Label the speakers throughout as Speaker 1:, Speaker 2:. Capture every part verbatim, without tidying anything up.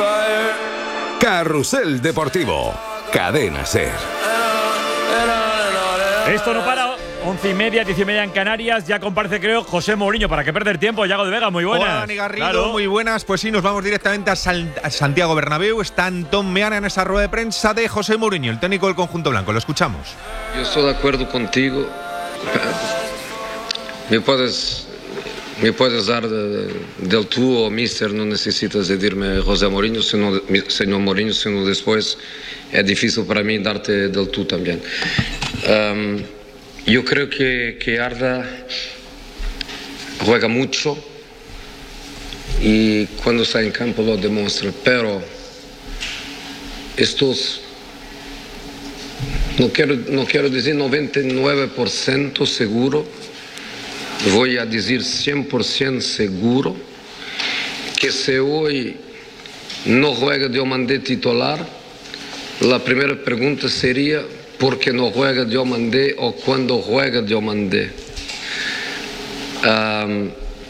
Speaker 1: Carrusel Deportivo, Cadena SER.
Speaker 2: Esto no para. Once y media, diez y media en Canarias. Ya comparece, creo, José Mourinho. ¿Para qué perder tiempo? Yago de Vega, muy buenas.
Speaker 3: Hola, Dani Garrido,
Speaker 2: claro.
Speaker 3: Muy buenas. Pues sí, nos vamos directamente a, Sal a Santiago Bernabéu. Está Antón Meana en esa rueda de prensa de José Mourinho, el técnico del conjunto blanco. Lo escuchamos.
Speaker 4: Yo estoy de acuerdo contigo. Me puedes, me puedes dar de, del tú o mister, no necesitas decirme José Mourinho, sino, señor Mourinho, sino después es difícil para mí darte del tú también. Um, Yo creo que, que Arda juega mucho y cuando está en campo lo demuestra, pero estos, no quiero, no quiero decir noventa y nueve por ciento seguro, voy a decir cien por ciento seguro, que si hoy no juega Diomandé titular, la primera pregunta sería: ¿por qué no juega Diomandé o cuando juega Diomandé? Um,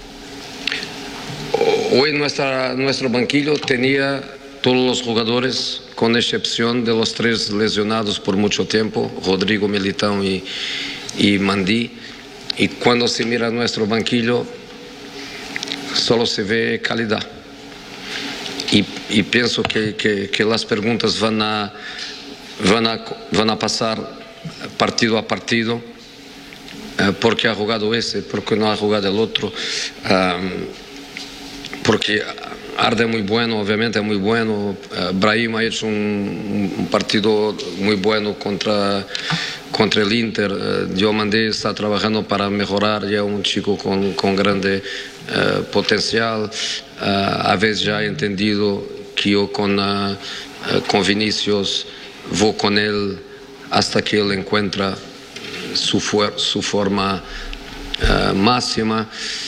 Speaker 4: hoy nuestra, nuestro banquillo tenía todos los jugadores, con excepción de los tres lesionados por mucho tiempo, Rodrigo, Militão y, y Mandí. Y cuando se mira nuestro banquillo, solo se ve calidad. Y, y pienso que, que, que las preguntas van a... Van a, van a pasar partido a partido, eh, porque ha jugado ese, porque no ha jugado el otro, um, porque Arda es muy bueno, obviamente es muy bueno, uh, Brahim ha hecho un, un partido muy bueno contra, contra el Inter, uh, Diomandé está trabajando para mejorar, ya un chico con, con grande uh, potencial, uh, a veces ya he entendido que yo con, uh, uh, con Vinicius voy con él hasta que él encuentra su, su forma uh, máxima.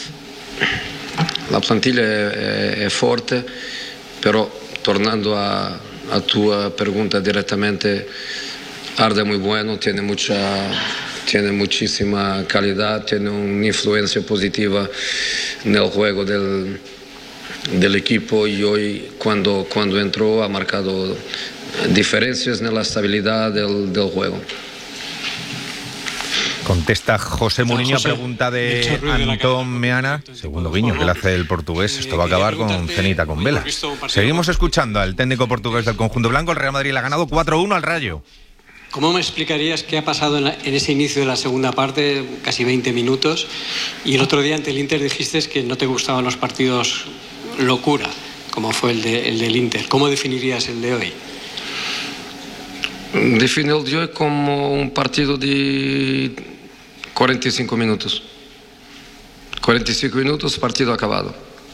Speaker 4: La plantilla es, es fuerte, pero tornando a, a tu pregunta directamente, Arda es muy bueno, tiene, mucha, tiene muchísima calidad, tiene una influencia positiva en el juego del, del equipo y hoy cuando, cuando entró ha marcado diferencias en la estabilidad del, del juego.
Speaker 3: Contesta José Mourinho a pregunta de Antón Meana. Segundo guiño que le hace el portugués. Esto va a acabar con cenita con vela. Seguimos escuchando al técnico portugués del conjunto blanco. El Real Madrid le ha ganado cuatro uno al Rayo.
Speaker 5: ¿Cómo me explicarías qué ha pasado en, la, en ese inicio de la segunda parte, casi veinte minutos? Y el otro día ante el Inter dijiste que no te gustaban los partidos locura, como fue el, de, el del Inter. ¿Cómo definirías el de hoy?
Speaker 4: Defino el de hoy como un partido de cuarenta y cinco minutos. cuarenta y cinco minutos, partido acabado.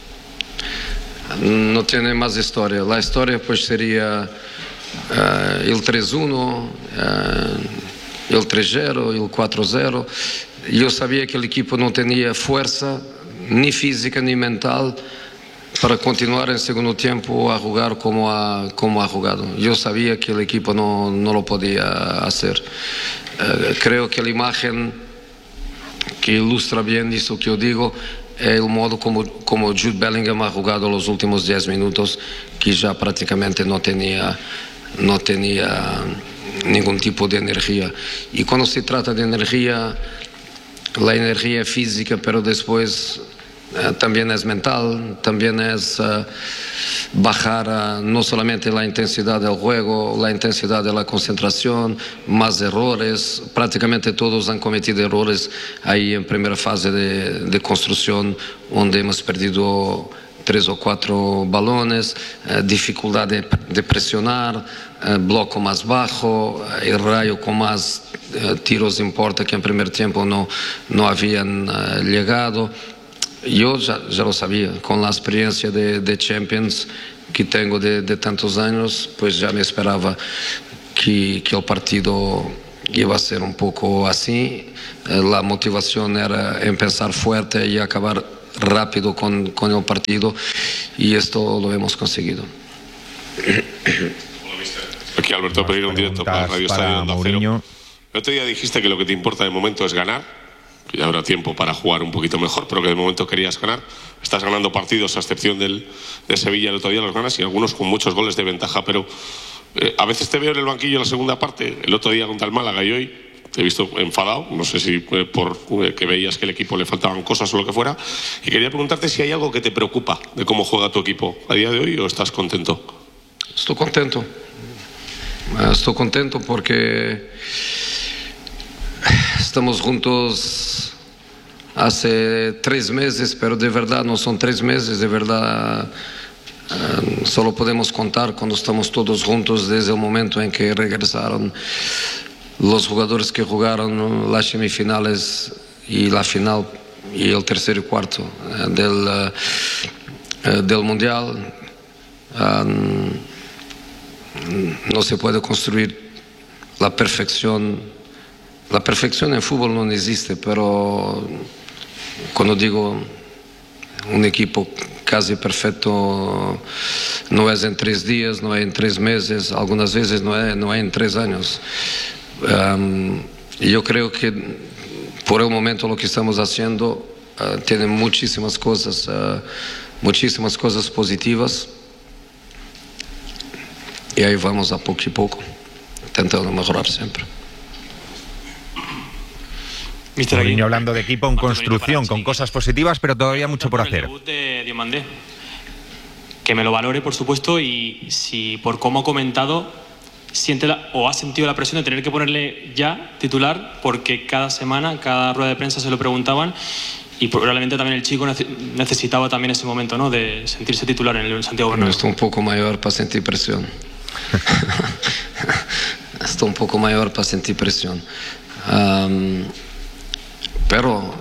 Speaker 4: No tiene más historia. La historia pues sería uh, el tres uno, uh, el tres cero, el cuatro cero. Yo sabía que el equipo no tenía fuerza, ni física ni mental, para continuar en segundo tiempo a jugar como ha, como ha jugado. Yo sabía que el equipo no, no lo podía hacer. Uh, creo que la imagen que ilustra bien eso que yo digo es el modo como, como Jude Bellingham ha jugado los últimos diez minutos, que ya prácticamente no tenía, no tenía ningún tipo de energía. Y cuando se trata de energía, la energía es física, pero después Uh, también es mental, también es uh, bajar uh, no solamente la intensidad del juego, la intensidad de la concentración, más errores. Prácticamente todos han cometido errores ahí en primera fase de, de construcción, donde hemos perdido tres o cuatro balones, uh, dificultad de, de presionar, uh, bloco más bajo, uh, el Rayo con más uh, tiros en puerta que en primer tiempo no, no habían uh, llegado. Yo ya, ya lo sabía, con la experiencia de, de Champions que tengo de, de tantos años, pues ya me esperaba que, que el partido iba a ser un poco así. La motivación era empezar fuerte y acabar rápido con, con el partido, y esto lo hemos conseguido.
Speaker 6: Aquí Alberto Pereira, un directo para Radio Estadio Onda Cero. El otro día dijiste que lo que te importa de momento es ganar. que ya habrá tiempo para jugar un poquito mejor, pero que de momento querías ganar. Estás ganando partidos, a excepción del, de Sevilla el otro día los ganas, y algunos con muchos goles de ventaja, pero eh, a veces te veo en el banquillo en la segunda parte, el otro día contra el Málaga y hoy te he visto enfadado, no sé si eh, por eh, que veías que el equipo le faltaban cosas o lo que fuera, y quería preguntarte si hay algo que te preocupa de cómo juega tu equipo a día de hoy, o estás contento.
Speaker 4: Estoy contento, estoy contento porque estamos juntos hace tres meses, pero de verdad no son tres meses, de verdad eh, solo podemos contar cuando estamos todos juntos desde el momento en que regresaron los jugadores que jugaron las semifinales y la final y el tercer y cuarto eh, del, eh, del Mundial. Um, no se puede construir la perfección. La perfección en fútbol no existe, pero cuando digo un equipo casi perfecto, no es en tres días, no es en tres meses, algunas veces no es, no es en tres años. Um, yo creo que por el momento lo que estamos haciendo uh, tiene muchísimas cosas, uh, muchísimas cosas positivas, y ahí vamos a poco y poco, intentando mejorar siempre.
Speaker 3: Mourinho hablando de equipo en construcción, con cosas positivas, pero todavía mucho por hacer.
Speaker 7: El debut de Diomandé, que me lo valore, por supuesto, y si por cómo ha comentado siente la, o ha sentido la presión de tener que ponerle ya titular, porque cada semana, cada rueda de prensa se lo preguntaban, y probablemente también el chico necesitaba también ese momento, ¿no?, de sentirse titular en el Santiago Bernabéu.
Speaker 4: Estoy un poco mayor para sentir presión. Estoy un poco mayor para sentir presión. Um, pero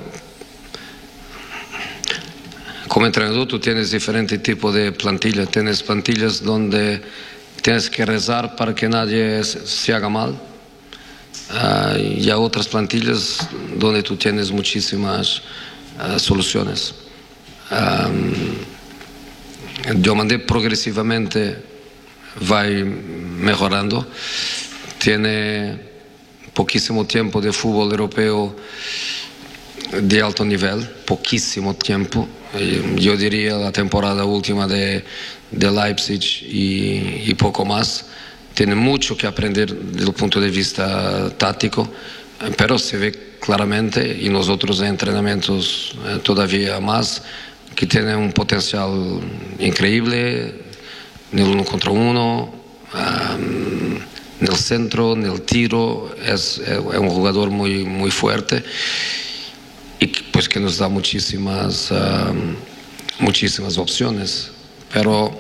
Speaker 4: como entrenador tú tienes diferentes tipos de plantillas. Tienes plantillas donde tienes que rezar para que nadie se haga mal. Uh, y hay otras plantillas donde tú tienes muchísimas uh, soluciones. Um, Diomandé progresivamente va mejorando. Tiene poquísimo tiempo de fútbol europeo de alto nivel, poquísimo tiempo. Yo diría la temporada última de, de Leipzig y, y poco más. Tiene mucho que aprender desde el punto de vista táctico, pero se ve claramente, y nosotros en entrenamientos eh, todavía más, que tiene un potencial increíble en el uno contra uno, um, en el centro, en el tiro. Es, es un jugador muy, muy fuerte, y pues que nos da muchísimas, uh, muchísimas opciones, pero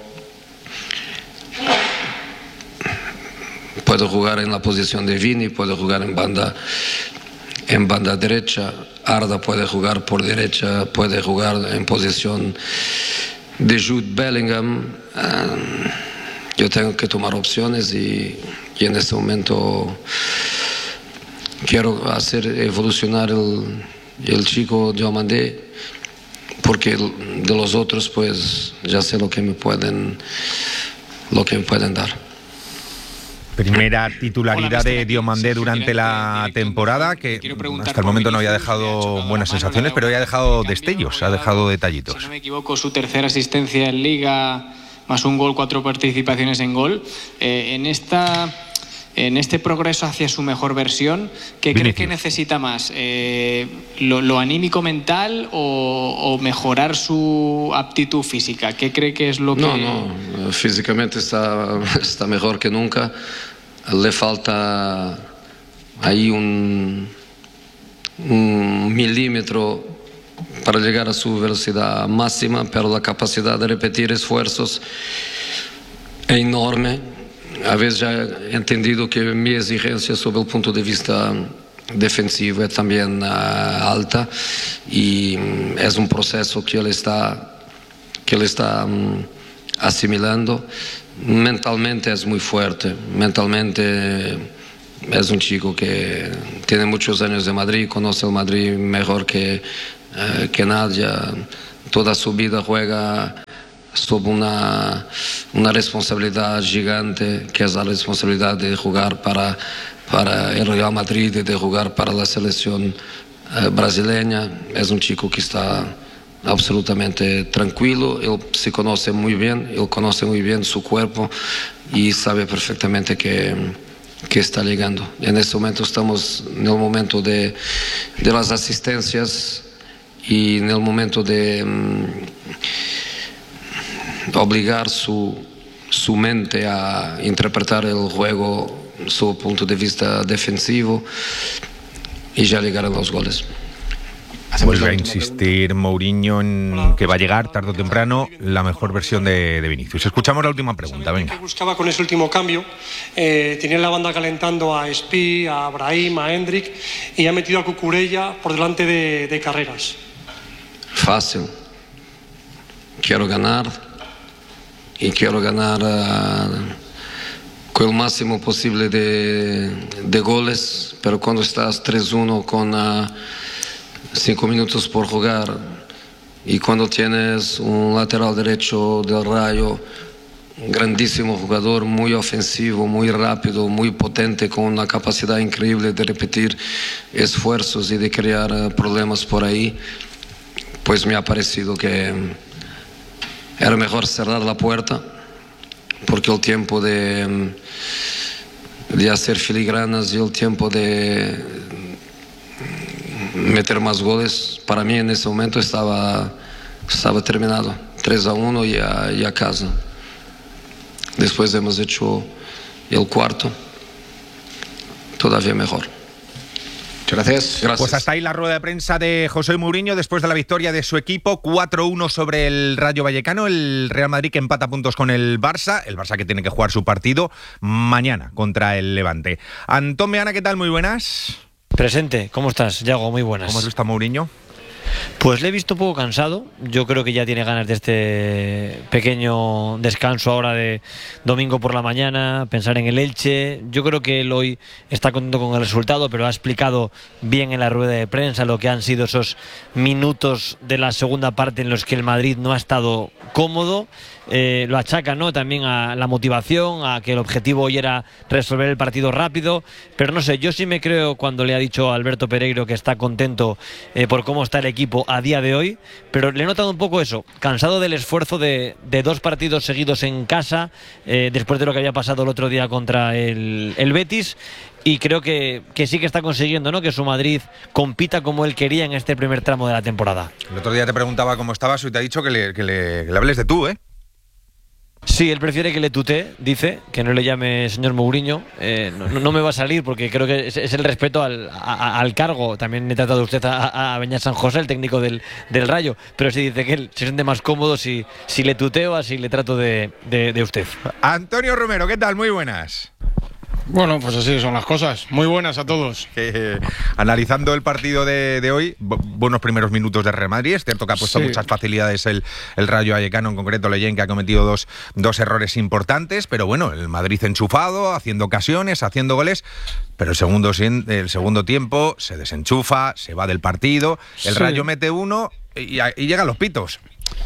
Speaker 4: puede jugar en la posición de Vini, puede jugar en banda, en banda derecha. Arda puede jugar por derecha, puede jugar en posición de Jude Bellingham. Uh, yo tengo que tomar opciones, y, y en este momento quiero hacer evolucionar el el chico Diomandé, porque de los otros pues ya sé lo que me pueden lo que me pueden dar.
Speaker 3: Primera titularidad de Diomandé durante la temporada, que hasta el momento no había dejado buenas sensaciones, pero había dejado destellos, ha dejado detallitos.
Speaker 8: Si no me equivoco, su tercera asistencia en Liga, más un gol, cuatro participaciones en gol. Eh, en esta En este progreso hacia su mejor versión, ¿qué cree que necesita más? Eh, lo, ¿Lo anímico mental o, o mejorar su aptitud física? ¿Qué cree que es lo que...?
Speaker 4: No, no, físicamente está, está mejor que nunca. Le falta ahí un, un milímetro para llegar a su velocidad máxima, pero la capacidad de repetir esfuerzos es enorme. A veces ya he entendido que mi exigencia sobre el punto de vista defensivo es también uh, alta, y um, es un proceso que él está, que él está um, asimilando. Mentalmente es muy fuerte, mentalmente es un chico que tiene muchos años de Madrid, conoce el Madrid mejor que, uh, que nadie. Toda su vida juega sobre una, una responsabilidad gigante, que es la responsabilidad de jugar para, para el Real Madrid y de jugar para la selección uh, brasileña. Es un chico que está absolutamente tranquilo, él se conoce muy bien, él conoce muy bien su cuerpo y sabe perfectamente que, que está llegando. En este momento estamos en el momento de, de las asistencias y en el momento de um, obligar su, su mente a interpretar el juego, su punto de vista defensivo, y ya llegarán los goles.
Speaker 3: Vuelve a insistir Mourinho en que va a llegar tarde o temprano la mejor versión de, de Vinicius. Escuchamos la última pregunta, venga.
Speaker 9: Buscaba con ese último cambio, eh, tenía la banda calentando a Spi, a Brahim, a Hendrik, y ha metido a Cucurella por delante de, de Carreras.
Speaker 4: Fácil. Quiero ganar y quiero ganar uh, con el máximo posible de, de goles, pero cuando estás tres uno con uh, cinco minutos por jugar y cuando tienes un lateral derecho del Rayo, un grandísimo jugador, muy ofensivo, muy rápido, muy potente, con una capacidad increíble de repetir esfuerzos y de crear uh, problemas por ahí, pues me ha parecido que era mejor cerrar la puerta, porque el tiempo de, de hacer filigranas y el tiempo de meter más goles, para mí en ese momento estaba, estaba terminado. tres a uno y a, y a casa. Después hemos hecho el cuarto, todavía mejor.
Speaker 3: Gracias. Gracias. Pues hasta ahí la rueda de prensa de José Mourinho después de la victoria de su equipo, cuatro uno sobre el Rayo Vallecano. El Real Madrid que empata puntos con el Barça, el Barça que tiene que jugar su partido mañana contra el Levante. Antón Meana, ¿qué tal? Muy buenas.
Speaker 10: Presente, ¿cómo estás, Yago? Muy buenas.
Speaker 3: ¿Cómo has visto a Mourinho?
Speaker 10: Pues le he visto un poco cansado. Yo creo que ya tiene ganas de este pequeño descanso ahora de domingo por la mañana, pensar en el Elche. Yo creo que él hoy está contento con el resultado, pero ha explicado bien en la rueda de prensa lo que han sido esos minutos de la segunda parte en los que el Madrid no ha estado cómodo. Eh, lo achaca, ¿no?, también a la motivación, a que el objetivo hoy era resolver el partido rápido, pero no sé, yo sí me creo cuando le ha dicho a Alberto Pereiro que está contento eh, por cómo está el equipo a día de hoy, pero le he notado un poco eso, cansado del esfuerzo de, de dos partidos seguidos en casa, eh, después de lo que había pasado el otro día contra el, el Betis, y creo que, que sí que está consiguiendo, ¿no?, que su Madrid compita como él quería en este primer tramo de la temporada.
Speaker 3: El otro día te preguntaba cómo estabas y te ha dicho que le, que le, que le hables de tú, ¿eh?
Speaker 10: Sí, él prefiere que le tutee, dice, que no le llame señor Mourinho. Eh, no, no me va a salir porque creo que es, es el respeto al, a, al cargo. También he tratado usted a, a Beñat San José, el técnico del, del Rayo, pero sí dice que él se siente más cómodo si, si le tuteo, así le trato de, de, de usted.
Speaker 3: Antonio Romero, ¿qué tal? Muy buenas.
Speaker 11: Bueno, pues así son las cosas. Muy buenas a todos.
Speaker 3: Eh, analizando el partido de, de hoy, bu buenos primeros minutos de Real Madrid. Es cierto que ha puesto sí. muchas facilidades el, el Rayo Vallecano, en concreto Leyen, que ha cometido dos, dos errores importantes, pero bueno, el Madrid enchufado, haciendo ocasiones, haciendo goles, pero el segundo, el segundo tiempo se desenchufa, se va del partido, el sí. Rayo mete uno y, y llegan los pitos.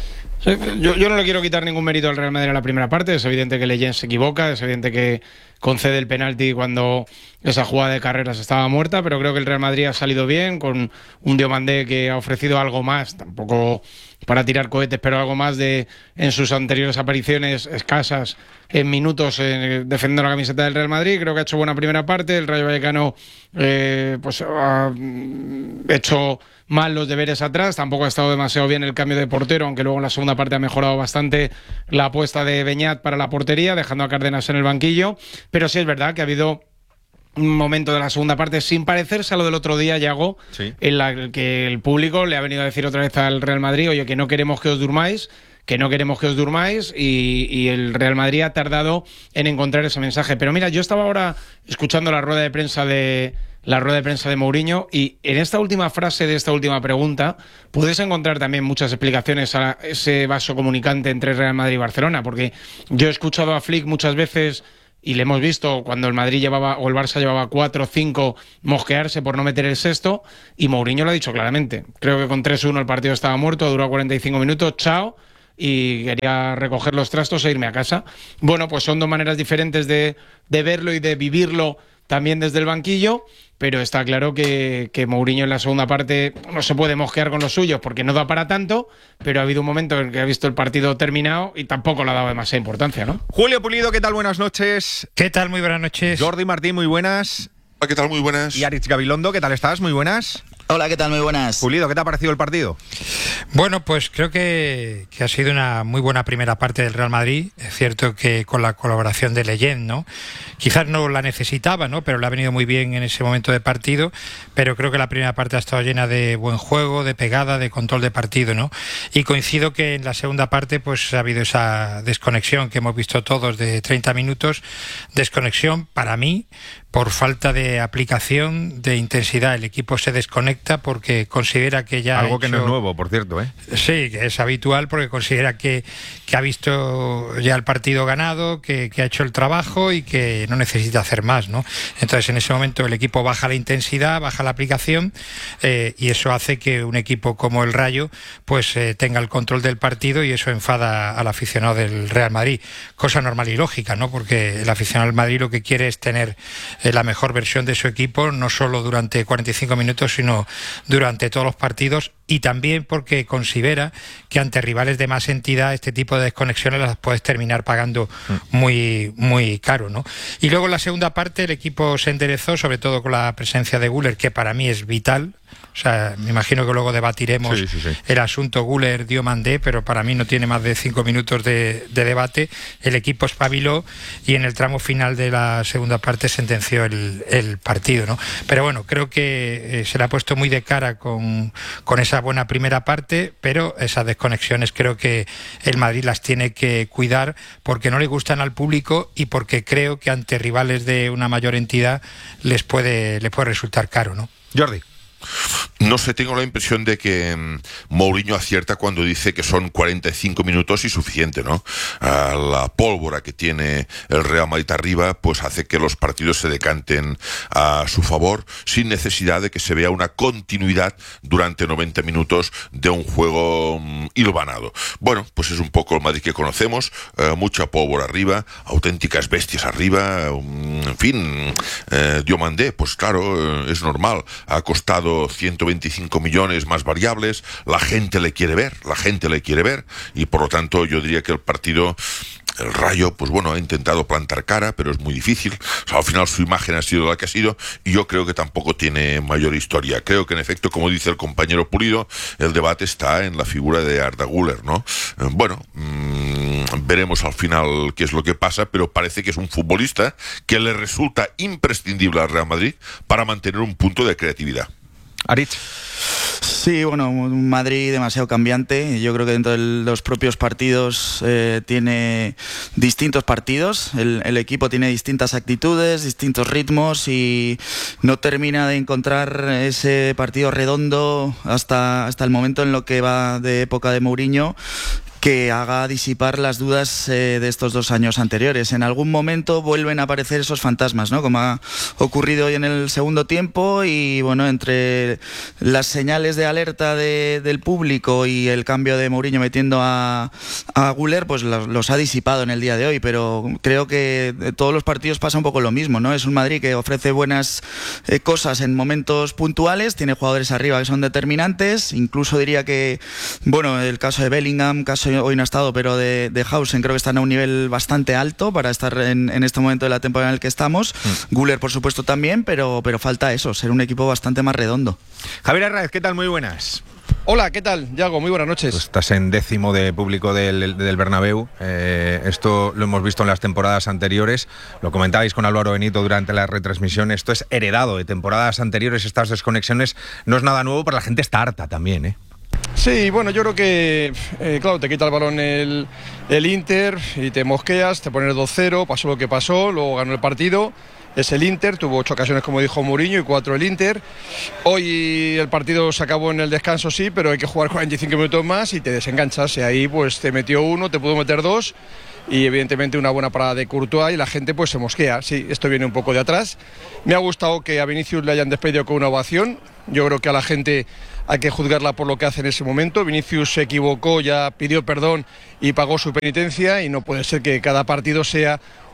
Speaker 11: Yo, yo no le quiero quitar ningún mérito al Real Madrid en la primera parte. Es evidente que Leyen se equivoca, es evidente que concede el penalti cuando esa jugada de Carreras estaba muerta, pero creo que el Real Madrid ha salido bien, con un Diomandé que ha ofrecido algo más, tampoco para tirar cohetes, pero algo más de en sus anteriores apariciones escasas en minutos eh, defendiendo la camiseta del Real Madrid. Creo que ha hecho buena primera parte. El Rayo Vallecano eh, pues ha hecho mal los deberes atrás, tampoco ha estado demasiado bien el cambio de portero, aunque luego en la segunda parte ha mejorado bastante la apuesta de Beñat para la portería, dejando a Cárdenas en el banquillo. Pero sí es verdad que ha habido un momento de la segunda parte sin parecerse a lo del otro día, Yago, sí. en la que el público le ha venido a decir otra vez al Real Madrid: oye, que no queremos que os durmáis, que no queremos que os durmáis, y, y el Real Madrid ha tardado en encontrar ese mensaje. Pero mira, yo estaba ahora escuchando la rueda de prensa de la rueda de prensa de Mourinho, y en esta última frase de esta última pregunta puedes encontrar también muchas explicaciones a ese vaso comunicante entre Real Madrid y Barcelona, porque yo he escuchado a Flick muchas veces y le hemos visto cuando el Madrid llevaba o el Barça llevaba cuatro o cinco mosquearse por no meter el sexto, y Mourinho lo ha dicho claramente. Creo que con tres uno el partido estaba muerto, duró cuarenta y cinco minutos, chao, y quería recoger los trastos e irme a casa. Bueno, pues son dos maneras diferentes de, de verlo y de vivirlo también desde el banquillo, pero está claro que, que Mourinho en la segunda parte no se puede mosquear con los suyos porque no da para tanto, pero ha habido un momento en que ha visto el partido terminado y tampoco le ha dado demasiada importancia, ¿no?
Speaker 3: Julio Pulido, ¿qué tal? Buenas noches.
Speaker 12: ¿Qué tal? Muy buenas noches.
Speaker 3: Jordi Martín, muy buenas.
Speaker 13: Hola, ¿qué tal? Muy buenas.
Speaker 3: Y Aritz Gabilondo, ¿qué tal estás? Muy buenas.
Speaker 14: Hola, ¿qué tal? Muy buenas.
Speaker 3: Pulido, ¿qué te ha parecido el partido?
Speaker 12: Bueno, pues creo que, que ha sido una muy buena primera parte del Real Madrid. Es cierto que con la colaboración de Leyen, ¿no? Quizás no la necesitaba, ¿no? Pero le ha venido muy bien en ese momento de partido. Pero creo que la primera parte ha estado llena de buen juego, de pegada, de control de partido, ¿no? Y coincido que en la segunda parte pues ha habido esa desconexión que hemos visto todos de treinta minutos. Desconexión para mí por falta de aplicación, de intensidad. El equipo se desconecta porque considera que ya
Speaker 3: Algo
Speaker 12: ha
Speaker 3: que
Speaker 12: hecho...
Speaker 3: no es nuevo, por cierto, ¿eh?
Speaker 12: Sí, que es habitual porque considera que, que ha visto ya el partido ganado, que, que ha hecho el trabajo y que no necesita hacer más, ¿no? Entonces en ese momento el equipo baja la intensidad, baja la aplicación eh, y eso hace que un equipo como el Rayo pues eh, tenga el control del partido y eso enfada al aficionado del Real Madrid. Cosa normal y lógica, ¿no? Porque el aficionado del Madrid lo que quiere es tener eh, la mejor versión de su equipo, no solo durante cuarenta y cinco minutos, sino durante todos los partidos, y también porque considera que ante rivales de más entidad este tipo de desconexiones las puedes terminar pagando muy muy caro, ¿no? Y luego en la segunda parte el equipo se enderezó, sobre todo con la presencia de Güler, que para mí es vital. O sea, me imagino que luego debatiremos
Speaker 3: sí, sí, sí.
Speaker 12: el asunto Güler-Diomandé, pero para mí no tiene más de cinco minutos de, de debate. El equipo espabiló y en el tramo final de la segunda parte sentenció el, el partido, ¿no? Pero bueno, creo que eh, se le ha puesto muy de cara con, con esa buena primera parte, pero esas desconexiones creo que el Madrid las tiene que cuidar porque no le gustan al público y porque creo que ante rivales de una mayor entidad les puede, les puede resultar caro, ¿no?
Speaker 3: Jordi.
Speaker 13: No sé, tengo la impresión de que Mourinho acierta cuando dice que son cuarenta y cinco minutos y suficiente, ¿no? Ah, la pólvora que tiene el Real Madrid arriba pues hace que los partidos se decanten a su favor sin necesidad de que se vea una continuidad durante noventa minutos de un juego um, hilvanado. Bueno, pues es un poco el Madrid que conocemos, uh, mucha pólvora arriba, auténticas bestias arriba, um, en fin, uh, Diomandé, pues claro, uh, es normal, ha costado ciento veinticinco millones más variables, la gente le quiere ver, la gente le quiere ver, y por lo tanto yo diría que el partido, el Rayo, pues bueno, ha intentado plantar cara, pero es muy difícil. O sea, al final su imagen ha sido la que ha sido, y yo creo que tampoco tiene mayor historia. Creo que en efecto, como dice el compañero Pulido, el debate está en la figura de Arda Güler, ¿no? Eh, bueno, mmm, veremos al final qué es lo que pasa, pero parece que es un futbolista que le resulta imprescindible al Real Madrid para mantener un punto de creatividad.
Speaker 3: Aritz.
Speaker 14: Sí, bueno, un Madrid demasiado cambiante. Yo creo que dentro de los propios partidos eh, tiene distintos partidos. El, el equipo tiene distintas actitudes, distintos ritmos y no termina de encontrar ese partido redondo hasta, hasta el momento en lo que va de época de Mourinho, que haga disipar las dudas eh, de estos dos años anteriores. En algún momento vuelven a aparecer esos fantasmas, ¿no? Como ha ocurrido hoy en el segundo tiempo, y bueno, entre las señales de alerta de, del público y el cambio de Mourinho metiendo a, a Güler, pues los, los ha disipado en el día de hoy, pero creo que de todos los partidos pasa un poco lo mismo, ¿no? Es un Madrid que ofrece buenas eh, cosas en momentos puntuales, tiene jugadores arriba que son determinantes, incluso diría que, bueno, el caso de Bellingham, caso hoy no ha estado, pero de, de Hausen creo que están a un nivel bastante alto para estar en, en este momento de la temporada en el que estamos. Mm. Güler, por supuesto, también, pero, pero falta eso, ser un equipo bastante más redondo.
Speaker 3: Javier Herráez, ¿qué tal? Muy buenas.
Speaker 15: Hola, ¿qué tal? Yago, muy buenas noches.
Speaker 3: Tú estás en décimo de público del, del Bernabéu. Eh, esto lo hemos visto en las temporadas anteriores. Lo comentabais con Álvaro Benito durante la retransmisión. Esto es heredado de temporadas anteriores. Estas desconexiones no es nada nuevo, pero la gente está harta también, ¿eh?
Speaker 15: Sí, bueno, yo creo que, eh, claro, te quita el balón el, el Inter y te mosqueas, te pones dos cero, pasó lo que pasó, luego ganó el partido. Es el Inter, tuvo ocho ocasiones como dijo Mourinho y cuatro el Inter. Hoy el partido se acabó en el descanso, sí, pero hay que jugar cuarenta y cinco minutos más y te desenganchas. Y ahí pues te metió uno, te pudo meter dos y evidentemente una buena parada de Courtois y la gente pues se mosquea. Sí, esto viene un poco de atrás. Me ha gustado que a Vinicius le hayan despedido con una ovación. Yo creo que a la gente hay que juzgarla por lo que hace en ese momento. Vinicius se equivocó, ya pidió perdón y pagó su penitencia, y no puede ser que cada partido sea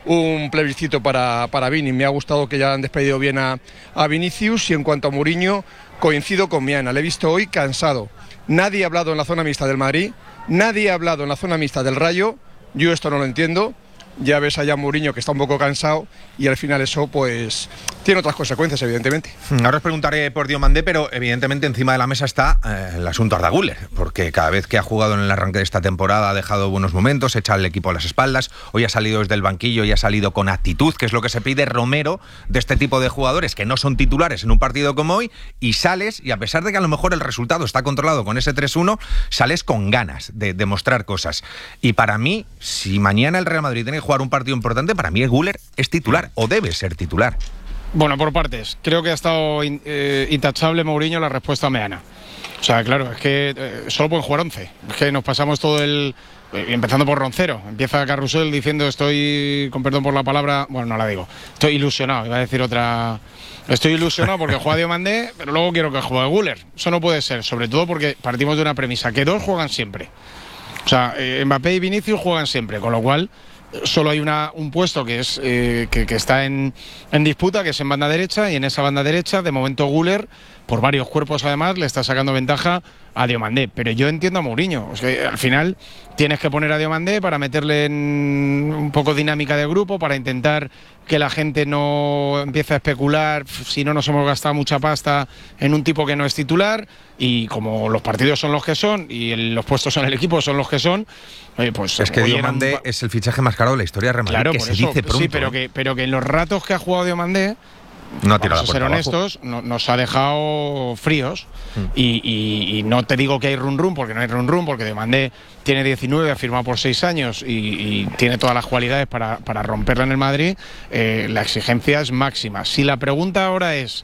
Speaker 15: un plebiscito para, para Vini. Me ha gustado que ya han despedido bien a, a Vinicius, y en cuanto a Mourinho, coincido con Miana, le he visto hoy cansado. Nadie ha hablado en la zona mixta del Madrid, nadie ha hablado en la zona mixta del Rayo, yo esto no lo entiendo. Ya ves allá a Mourinho que está un poco cansado, y al final eso pues tiene otras consecuencias, evidentemente.
Speaker 3: Ahora os preguntaré por Diomandé, pero evidentemente encima de la mesa está eh, el asunto Arda Güler, porque cada vez que ha jugado en el arranque de esta temporada ha dejado buenos momentos, echa al equipo a las espaldas, hoy ha salido desde el banquillo y ha salido con actitud, que es lo que se pide Romero de este tipo de jugadores que no son titulares en un partido como hoy, y sales, y a pesar de que a lo mejor el resultado está controlado con ese tres uno, sales con ganas de demostrar cosas. Y para mí, si mañana el Real Madrid tiene que jugar un partido importante, para mí Güler es titular, o debe ser titular.
Speaker 11: Bueno, por partes. Creo que ha estado in, eh, intachable Mourinho la respuesta a Meana. O sea, claro, es que eh, solo pueden jugar once. Es que nos pasamos todo el... Eh, empezando por Roncero. Empieza Carrusel diciendo estoy, con perdón por la palabra, bueno, no la digo, estoy ilusionado, iba a decir otra... Estoy ilusionado porque juega Diomandé, pero luego quiero que juegue Güler. Eso no puede ser, sobre todo porque partimos de una premisa, que dos juegan siempre. O sea, eh, Mbappé y Vinicius juegan siempre, con lo cual... Solo hay una, un puesto que es eh, que, que está en, en disputa, que es en banda derecha, y en esa banda derecha, de momento Güler, por varios cuerpos además, le está sacando ventaja a Diomandé. Pero yo entiendo a Mourinho, o sea, al final tienes que poner a Diomandé para meterle en un poco dinámica de grupo, para intentar que la gente no empiece a especular si no nos hemos gastado mucha pasta en un tipo que no es titular, y como los partidos son los que son y el, los puestos en el equipo son los que son, eh, pues
Speaker 3: es que Diomandé un... es el fichaje más caro de la historia de Real Madrid,
Speaker 11: claro,
Speaker 3: que
Speaker 11: por
Speaker 3: se
Speaker 11: eso,
Speaker 3: dice pronto.
Speaker 11: Sí, pero que, pero que en los ratos que ha jugado Diomandé,
Speaker 3: no ha tirado
Speaker 11: vamos a ser honestos, no, nos ha dejado fríos. Mm. Y, y, y no te digo que hay run run, porque no hay run run, porque Diomandé tiene diecinueve, ha firmado por seis años y, y tiene todas las cualidades para, para romperla en el Madrid. Eh, la exigencia es máxima. Si la pregunta ahora es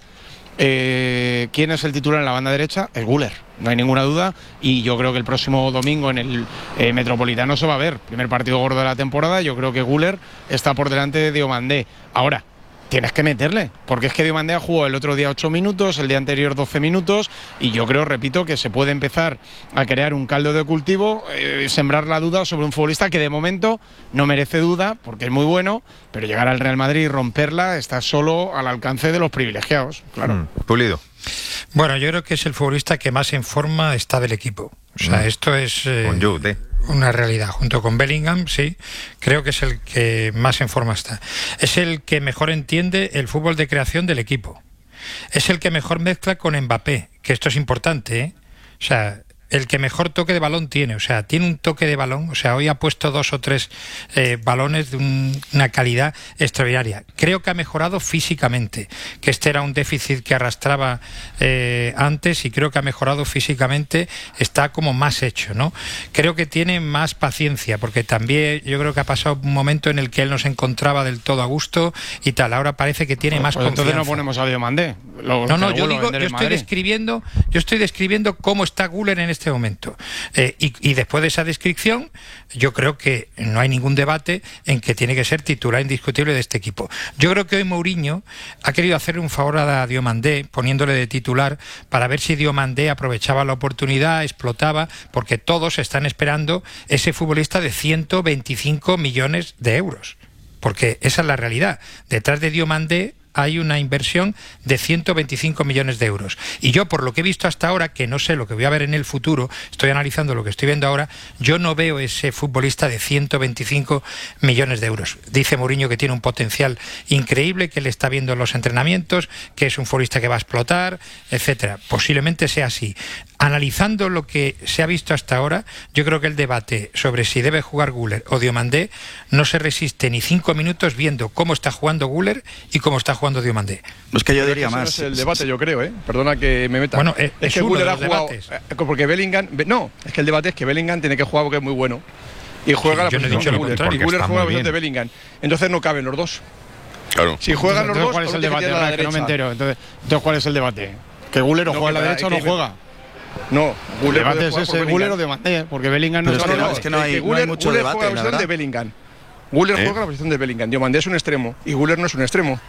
Speaker 11: eh, ¿quién es el titular en la banda derecha? Es Güler, no hay ninguna duda, y yo creo que el próximo domingo en el eh, Metropolitano se va a ver. Primer partido gordo de la temporada, yo creo que Güler está por delante de Diomandé. Ahora, tienes que meterle, porque es que Diomandé ha jugado el otro día ocho minutos, el día anterior doce minutos, y yo creo, repito, que se puede empezar a crear un caldo de cultivo, eh, sembrar la duda sobre un futbolista que de momento no merece duda, porque es muy bueno, pero llegar al Real Madrid y romperla está solo al alcance de los privilegiados, claro.
Speaker 3: Mm, Pulido.
Speaker 12: Bueno, yo creo que es el futbolista que más en forma está del equipo. O sea, mm. esto es... Eh,
Speaker 3: Con Jude, ¿eh?
Speaker 12: una realidad, junto con Bellingham, sí, creo que es el que más en forma está. Es el que mejor entiende el fútbol de creación del equipo. Es el que mejor mezcla con Mbappé, que esto es importante, ¿eh? O sea, el que mejor toque de balón tiene, o sea, tiene un toque de balón, o sea, hoy ha puesto dos o tres eh, balones de un, una calidad extraordinaria. Creo que ha mejorado físicamente, que este era un déficit que arrastraba eh, antes, y creo que ha mejorado físicamente, está como más hecho, ¿no? Creo que tiene más paciencia, porque también yo creo que ha pasado un momento en el que él no se encontraba del todo a gusto y tal, ahora parece que tiene más
Speaker 11: pues
Speaker 12: confianza.
Speaker 11: Entonces no ponemos a Diomandé.
Speaker 12: Lo, no, no, yo digo, yo estoy describiendo, yo estoy describiendo cómo está Güler en este momento. Eh, y, y después de esa descripción, yo creo que no hay ningún debate en que tiene que ser titular indiscutible de este equipo. Yo creo que hoy Mourinho ha querido hacerle un favor a Diomandé poniéndole de titular para ver si Diomandé aprovechaba la oportunidad, explotaba, porque todos están esperando ese futbolista de ciento veinticinco millones de euros. Porque esa es la realidad. Detrás de Diomandé hay una inversión de ciento veinticinco millones de euros. Y yo, por lo que he visto hasta ahora, que no sé lo que voy a ver en el futuro, estoy analizando lo que estoy viendo ahora, yo no veo ese futbolista de ciento veinticinco millones de euros. Dice Mourinho que tiene un potencial increíble, que le está viendo en los entrenamientos, que es un futbolista que va a explotar, etcétera. Posiblemente sea así. Analizando lo que se ha visto hasta ahora, yo creo que el debate sobre si debe jugar Güler o Diomandé no se resiste ni cinco minutos viendo cómo está jugando Güler y cómo está jugando Diomandé.
Speaker 14: Es que yo
Speaker 15: Pero
Speaker 14: diría
Speaker 15: que
Speaker 14: más.
Speaker 15: Es el debate, yo creo, ¿eh? Perdona que me meta.
Speaker 12: Bueno, es,
Speaker 15: es que
Speaker 12: uno
Speaker 15: Güler
Speaker 12: de
Speaker 15: ha
Speaker 12: los
Speaker 15: jugado.
Speaker 12: debates.
Speaker 15: Porque Bellingham. No, es que el debate es que Bellingham tiene que jugar porque es muy bueno. Y juega la
Speaker 12: yo no he dicho
Speaker 15: posición de
Speaker 12: lo
Speaker 15: Güler.
Speaker 12: contrario,
Speaker 15: Y Güler
Speaker 3: está
Speaker 15: juega la
Speaker 3: muy
Speaker 15: posición de
Speaker 3: bien.
Speaker 15: Bellingham. Entonces no caben los dos.
Speaker 13: Claro.
Speaker 15: Si juegan los
Speaker 11: entonces,
Speaker 15: dos,
Speaker 11: ¿cuál es el
Speaker 15: tiene que
Speaker 11: debate?
Speaker 15: tirar a la
Speaker 11: Verdad, que no me
Speaker 15: derecha.
Speaker 11: entero. Entonces, entonces, ¿cuál es el debate? ¿Que Güler o
Speaker 15: No,
Speaker 11: juega a la
Speaker 15: que-
Speaker 11: derecha o no
Speaker 15: que-
Speaker 11: juega?
Speaker 15: No,
Speaker 11: El
Speaker 15: Güler
Speaker 11: debate
Speaker 15: puede
Speaker 11: es
Speaker 15: jugar
Speaker 11: ese,
Speaker 15: por
Speaker 11: Güler o
Speaker 15: Bellingham.
Speaker 11: Diomandé, porque Bellingham no
Speaker 14: Pero
Speaker 11: está
Speaker 14: es que
Speaker 11: en
Speaker 14: no,
Speaker 11: el-
Speaker 14: es que no hay-
Speaker 15: que
Speaker 14: no hay
Speaker 15: Güler,
Speaker 14: mucho
Speaker 15: Güler
Speaker 14: debate,
Speaker 15: juega la posición
Speaker 14: ¿verdad?
Speaker 15: de Bellingham. Güler
Speaker 13: ¿Eh?
Speaker 15: juega la posición de Bellingham. Diomandé es un extremo y Güler no es un extremo.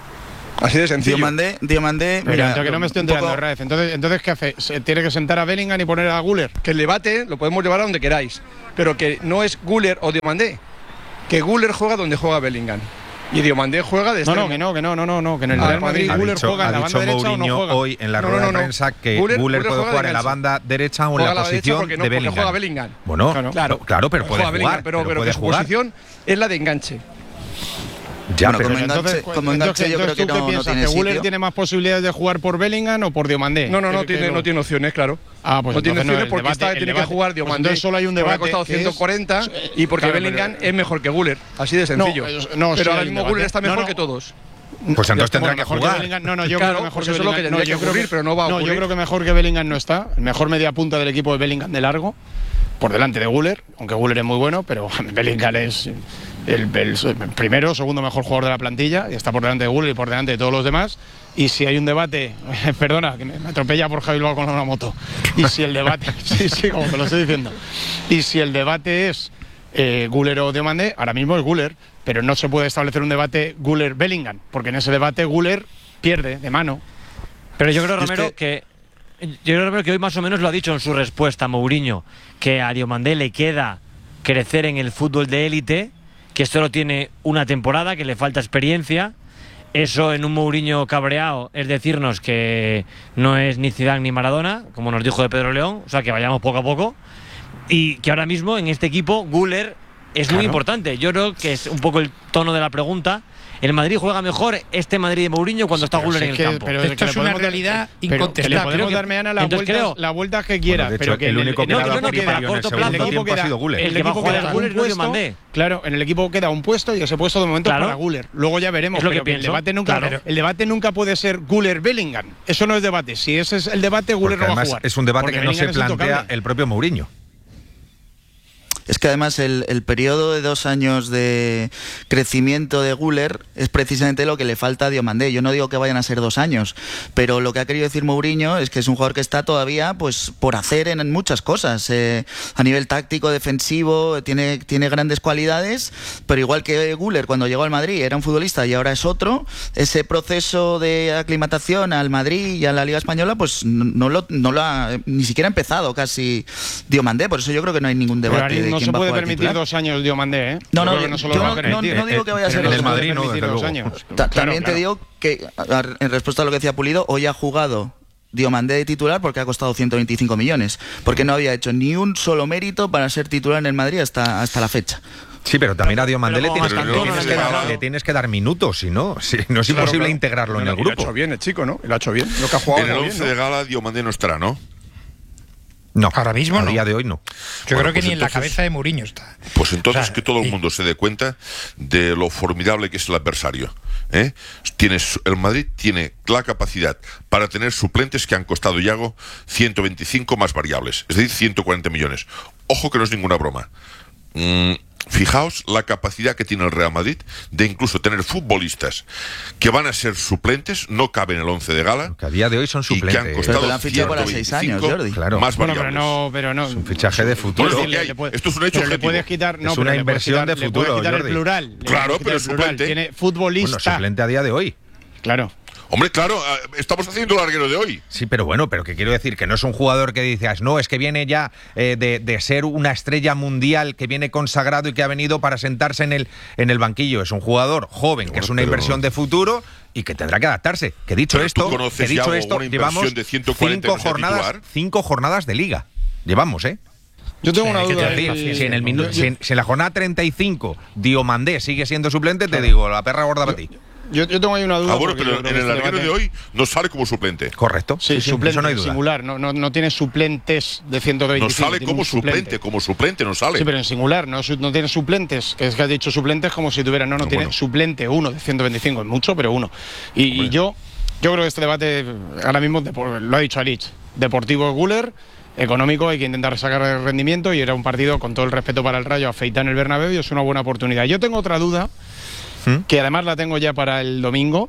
Speaker 15: Así de sencillo.
Speaker 14: Diomandé, Diomandé,
Speaker 11: Pero
Speaker 14: mira,
Speaker 11: entonces que no me estoy
Speaker 14: un poco-
Speaker 11: enterando, Raez. Entonces, entonces, ¿qué hace? ¿Se tiene que sentar a Bellingham y poner a Güler?
Speaker 15: Que el debate lo podemos llevar a donde queráis, pero que no es Güler o Diomandé. que Güler juega donde juega Bellingham. Y Diomandé juega de
Speaker 11: No, no, que no, que no, no, no, no que en el Real Madrid Güler juega en la banda derecha o no juega.
Speaker 3: Hoy en la rueda no, no, no, no. de prensa que Güler puede jugar en la banda derecha o en la posición
Speaker 15: porque no,
Speaker 3: de Bellingham.
Speaker 15: Porque juega Bellingham.
Speaker 3: Bueno,
Speaker 15: claro,
Speaker 3: claro, claro pero puede jugar.
Speaker 15: Pero,
Speaker 3: pero,
Speaker 15: pero
Speaker 3: puede
Speaker 15: que su
Speaker 3: jugar.
Speaker 15: posición es la de enganche.
Speaker 14: Ya, bueno, pero como enganche, como enganche yo creo que no, no tiene
Speaker 11: ¿Que
Speaker 14: sitio?
Speaker 11: Güler tiene más posibilidades de jugar por Bellingham o por Diomandé?
Speaker 15: No, no, no, tiene, no tiene opciones, claro.
Speaker 11: Ah, pues
Speaker 15: no tiene opciones
Speaker 11: no,
Speaker 15: porque
Speaker 11: debate,
Speaker 15: está, tiene
Speaker 11: debate,
Speaker 15: que jugar Diomandé.
Speaker 11: Pues solo hay un debate.
Speaker 15: Ha costado ciento cuarenta
Speaker 11: es,
Speaker 15: y porque
Speaker 11: claro,
Speaker 15: Bellingham
Speaker 11: pero,
Speaker 15: es mejor que Güler. Así de sencillo.
Speaker 11: No, no,
Speaker 15: pero
Speaker 11: sí
Speaker 15: ahora mismo Güler está mejor
Speaker 11: no, no.
Speaker 15: que todos.
Speaker 3: Pues entonces tendrá que
Speaker 11: mejor
Speaker 3: jugar.
Speaker 11: Que Bellingham, no, no, yo
Speaker 15: claro,
Speaker 11: creo que mejor
Speaker 15: pues
Speaker 11: que
Speaker 15: eso es lo que
Speaker 11: Bellingham.
Speaker 15: tendría
Speaker 11: No,
Speaker 15: que ocurrir, pero no va a
Speaker 11: no,
Speaker 15: ocurrir.
Speaker 11: yo creo que mejor que Bellingham no está. El mejor media punta del equipo es Bellingham de largo, por delante de Güler, aunque Güler es muy bueno, pero Bellingham es el, el, el primero, segundo mejor jugador de la plantilla y está por delante de Güler y por delante de todos los demás. Y si hay un debate, perdona, que me, me atropella por Javi Bilbao con una moto. Y si el debate, sí, sí, como te lo estoy diciendo. Y si el debate es eh, Güler o Diomandé, ahora mismo es Güler, pero no se puede establecer un debate Güler-Bellingham, porque en ese debate Güler pierde de mano.
Speaker 10: Pero yo creo, Romero, que... que yo creo, Romero, que hoy más o menos lo ha dicho en su respuesta Mourinho, que a Diomandé le queda crecer en el fútbol de élite, que solo tiene una temporada, que le falta experiencia. Eso en un Mourinho cabreado es decirnos que no es ni Zidane ni Maradona, como nos dijo de Pedro León, o sea, que vayamos poco a poco, y que ahora mismo en este equipo Güler es claro. muy importante. Yo creo que es un poco el tono de la pregunta. El Madrid juega mejor este Madrid de Mourinho cuando está Güler en el
Speaker 12: que,
Speaker 10: campo.
Speaker 12: Pero esto es una realidad incontestable.
Speaker 11: Le podemos dar mañana la vuelta, la vuelta que quiera,
Speaker 3: bueno,
Speaker 11: pero
Speaker 3: hecho,
Speaker 11: que
Speaker 3: el único que
Speaker 11: no,
Speaker 3: ha dado
Speaker 11: no,
Speaker 3: que
Speaker 11: queda a corto plazo
Speaker 3: el equipo
Speaker 11: queda,
Speaker 3: ha sido Güler.
Speaker 11: El, el equipo queda un puesto, claro, en el equipo queda un puesto y ese puesto de momento
Speaker 10: claro.
Speaker 11: es para Güler. Luego ya veremos,
Speaker 10: es lo
Speaker 11: pero
Speaker 10: que
Speaker 11: que el debate nunca,
Speaker 10: claro.
Speaker 11: el debate nunca puede ser Güler-Bellingham. Eso no es debate. Si ese es el debate, Güler no va a jugar.
Speaker 3: Es un debate
Speaker 11: porque
Speaker 3: que no se
Speaker 11: Bellingham
Speaker 3: plantea el propio Mourinho.
Speaker 14: Es que además el, el periodo de dos años de crecimiento de Güler es precisamente lo que le falta a Diomandé. Yo no digo que vayan a ser dos años, pero lo que ha querido decir Mourinho es que es un jugador que está todavía pues por hacer en, en muchas cosas. Eh, a nivel táctico, defensivo, tiene, tiene grandes cualidades, pero igual que Güler cuando llegó al Madrid era un futbolista y ahora es otro, ese proceso de aclimatación al Madrid y a la Liga Española pues no, no, lo, no lo ha ni siquiera empezado casi Diomandé. Por eso yo creo que no hay ningún debate de
Speaker 11: no se puede permitir
Speaker 14: titular.
Speaker 11: dos años Diomandé, ¿eh?
Speaker 14: No, no,
Speaker 11: no, no,
Speaker 14: yo no, no, no digo que vaya a ser
Speaker 3: en
Speaker 14: dos
Speaker 3: el Madrid, no,
Speaker 11: desde
Speaker 3: luego.
Speaker 11: años.
Speaker 14: Ta También
Speaker 11: claro,
Speaker 14: te digo que, en respuesta a lo que decía Pulido, hoy ha jugado Diomandé de titular porque ha costado ciento veinticinco millones, porque no había hecho ni un solo mérito para ser titular en el Madrid hasta, hasta la fecha.
Speaker 3: Sí, pero también a Diomandé le, tienes,
Speaker 13: pero
Speaker 3: le,
Speaker 13: no,
Speaker 3: tienes
Speaker 13: no,
Speaker 3: que
Speaker 13: no,
Speaker 3: dar,
Speaker 13: no.
Speaker 3: le tienes que dar minutos, si no, si, no es
Speaker 15: Claro,
Speaker 3: imposible
Speaker 15: claro.
Speaker 3: integrarlo en
Speaker 15: No,
Speaker 3: el
Speaker 15: y lo ha
Speaker 3: grupo.
Speaker 15: hecho bien el chico, ¿no? Y lo ha hecho bien. Lo que ha jugado
Speaker 13: En el
Speaker 15: bien,
Speaker 13: once
Speaker 15: ¿no?
Speaker 13: de gala Diomandé no estará, ¿no?
Speaker 3: No,
Speaker 12: ahora mismo
Speaker 3: a
Speaker 12: no.
Speaker 3: día de hoy no.
Speaker 12: Yo
Speaker 13: Bueno,
Speaker 12: creo que
Speaker 13: pues
Speaker 12: ni en la
Speaker 13: entonces-
Speaker 12: cabeza de Mourinho está.
Speaker 13: Pues entonces
Speaker 12: O sea,
Speaker 13: que todo el
Speaker 12: y-
Speaker 13: mundo se dé cuenta de lo formidable que es el adversario. ¿eh? Tienes, el Madrid tiene la capacidad para tener suplentes que han costado, Yago, ciento veinticinco más variables, es decir, ciento cuarenta millones. Ojo que no es ninguna broma. Mm, fijaos la capacidad que tiene el Real Madrid de incluso tener futbolistas que van a ser suplentes, no caben en el once de gala,
Speaker 3: Que a día de hoy son
Speaker 13: y que
Speaker 3: suplentes.
Speaker 13: han costado
Speaker 14: Pero lo han fichado para seis años,
Speaker 13: ciento veinticinco
Speaker 14: Jordi.
Speaker 3: Claro.
Speaker 13: más
Speaker 11: Bueno,
Speaker 13: variables.
Speaker 11: pero no, pero no.
Speaker 3: Es un fichaje de futuro.
Speaker 13: Bueno,
Speaker 11: Sí,
Speaker 13: lo que
Speaker 11: le
Speaker 13: hay.
Speaker 11: puede-
Speaker 13: Esto es un hecho
Speaker 11: pero le
Speaker 13: objetivo.
Speaker 11: puedes quitar, no,
Speaker 3: Es
Speaker 11: pero
Speaker 3: una
Speaker 11: le puedes
Speaker 3: inversión
Speaker 11: quitar-
Speaker 3: de
Speaker 11: le puedes
Speaker 3: futuro,
Speaker 11: quitar el
Speaker 3: Jordi.
Speaker 11: plural. Le
Speaker 13: Claro,
Speaker 11: puedes quitar
Speaker 13: pero
Speaker 11: el plural.
Speaker 13: suplente.
Speaker 11: Tiene
Speaker 3: Bueno,
Speaker 11: futbolista.
Speaker 3: suplente a día de hoy.
Speaker 11: Claro.
Speaker 13: Hombre, claro, estamos haciendo el larguero de hoy.
Speaker 3: Sí, pero bueno, pero que quiero decir que no es un jugador que dices, no, es que viene ya eh, de, de ser una estrella mundial, que viene consagrado y que ha venido para sentarse en el, en el banquillo. Es un jugador joven, que
Speaker 13: Bueno,
Speaker 3: es una
Speaker 13: pero-
Speaker 3: inversión de futuro y que tendrá que adaptarse. Que dicho
Speaker 13: Pero tú
Speaker 3: esto,
Speaker 13: conoces,
Speaker 3: que dicho
Speaker 13: Yago,
Speaker 3: esto,
Speaker 13: una inversión
Speaker 3: llevamos
Speaker 13: de ciento cuarenta
Speaker 3: cinco
Speaker 13: en ese
Speaker 3: jornadas,
Speaker 13: titular.
Speaker 3: cinco jornadas de liga. Llevamos, ¿eh?
Speaker 11: Yo tengo
Speaker 12: Sí,
Speaker 11: una
Speaker 12: hay que
Speaker 11: duda.
Speaker 12: tener
Speaker 11: el-
Speaker 12: paciencia.
Speaker 3: Si en, el
Speaker 11: yo-
Speaker 3: minu-
Speaker 11: yo-
Speaker 3: si en- si en la jornada treinta y cinco Diomandé sigue siendo suplente, te digo, la perra gorda para ti.
Speaker 11: Yo, yo tengo ahí una duda.
Speaker 13: Ah, bueno,
Speaker 11: porque
Speaker 13: pero
Speaker 11: yo creo
Speaker 13: en
Speaker 11: que
Speaker 13: el
Speaker 11: este
Speaker 13: larguero de
Speaker 11: debate-
Speaker 13: hoy no sale como suplente.
Speaker 3: Correcto.
Speaker 11: Sí, suplente,
Speaker 3: eso no hay duda.
Speaker 11: singular. No, no, no tiene suplentes de ciento
Speaker 13: No
Speaker 11: veinticinco.
Speaker 13: sale
Speaker 11: tiene
Speaker 13: como
Speaker 11: un
Speaker 13: suplente, como suplente no sale.
Speaker 11: Sí, pero en singular, no, su- no tiene suplentes. Que es que has dicho suplentes como si tuviera. No, no,
Speaker 13: No,
Speaker 11: tiene
Speaker 13: bueno.
Speaker 11: suplente uno de ciento veinticinco. Es mucho, pero uno. Y, y yo, yo creo que este debate, ahora mismo, depor- lo ha dicho Alich, deportivo Güler, económico, hay que intentar sacar el rendimiento y era un partido, con todo el respeto para el Rayo, afeitar en el Bernabéu y es una buena oportunidad. Yo tengo otra duda,
Speaker 3: ¿Mm?
Speaker 11: que además la tengo ya para el domingo.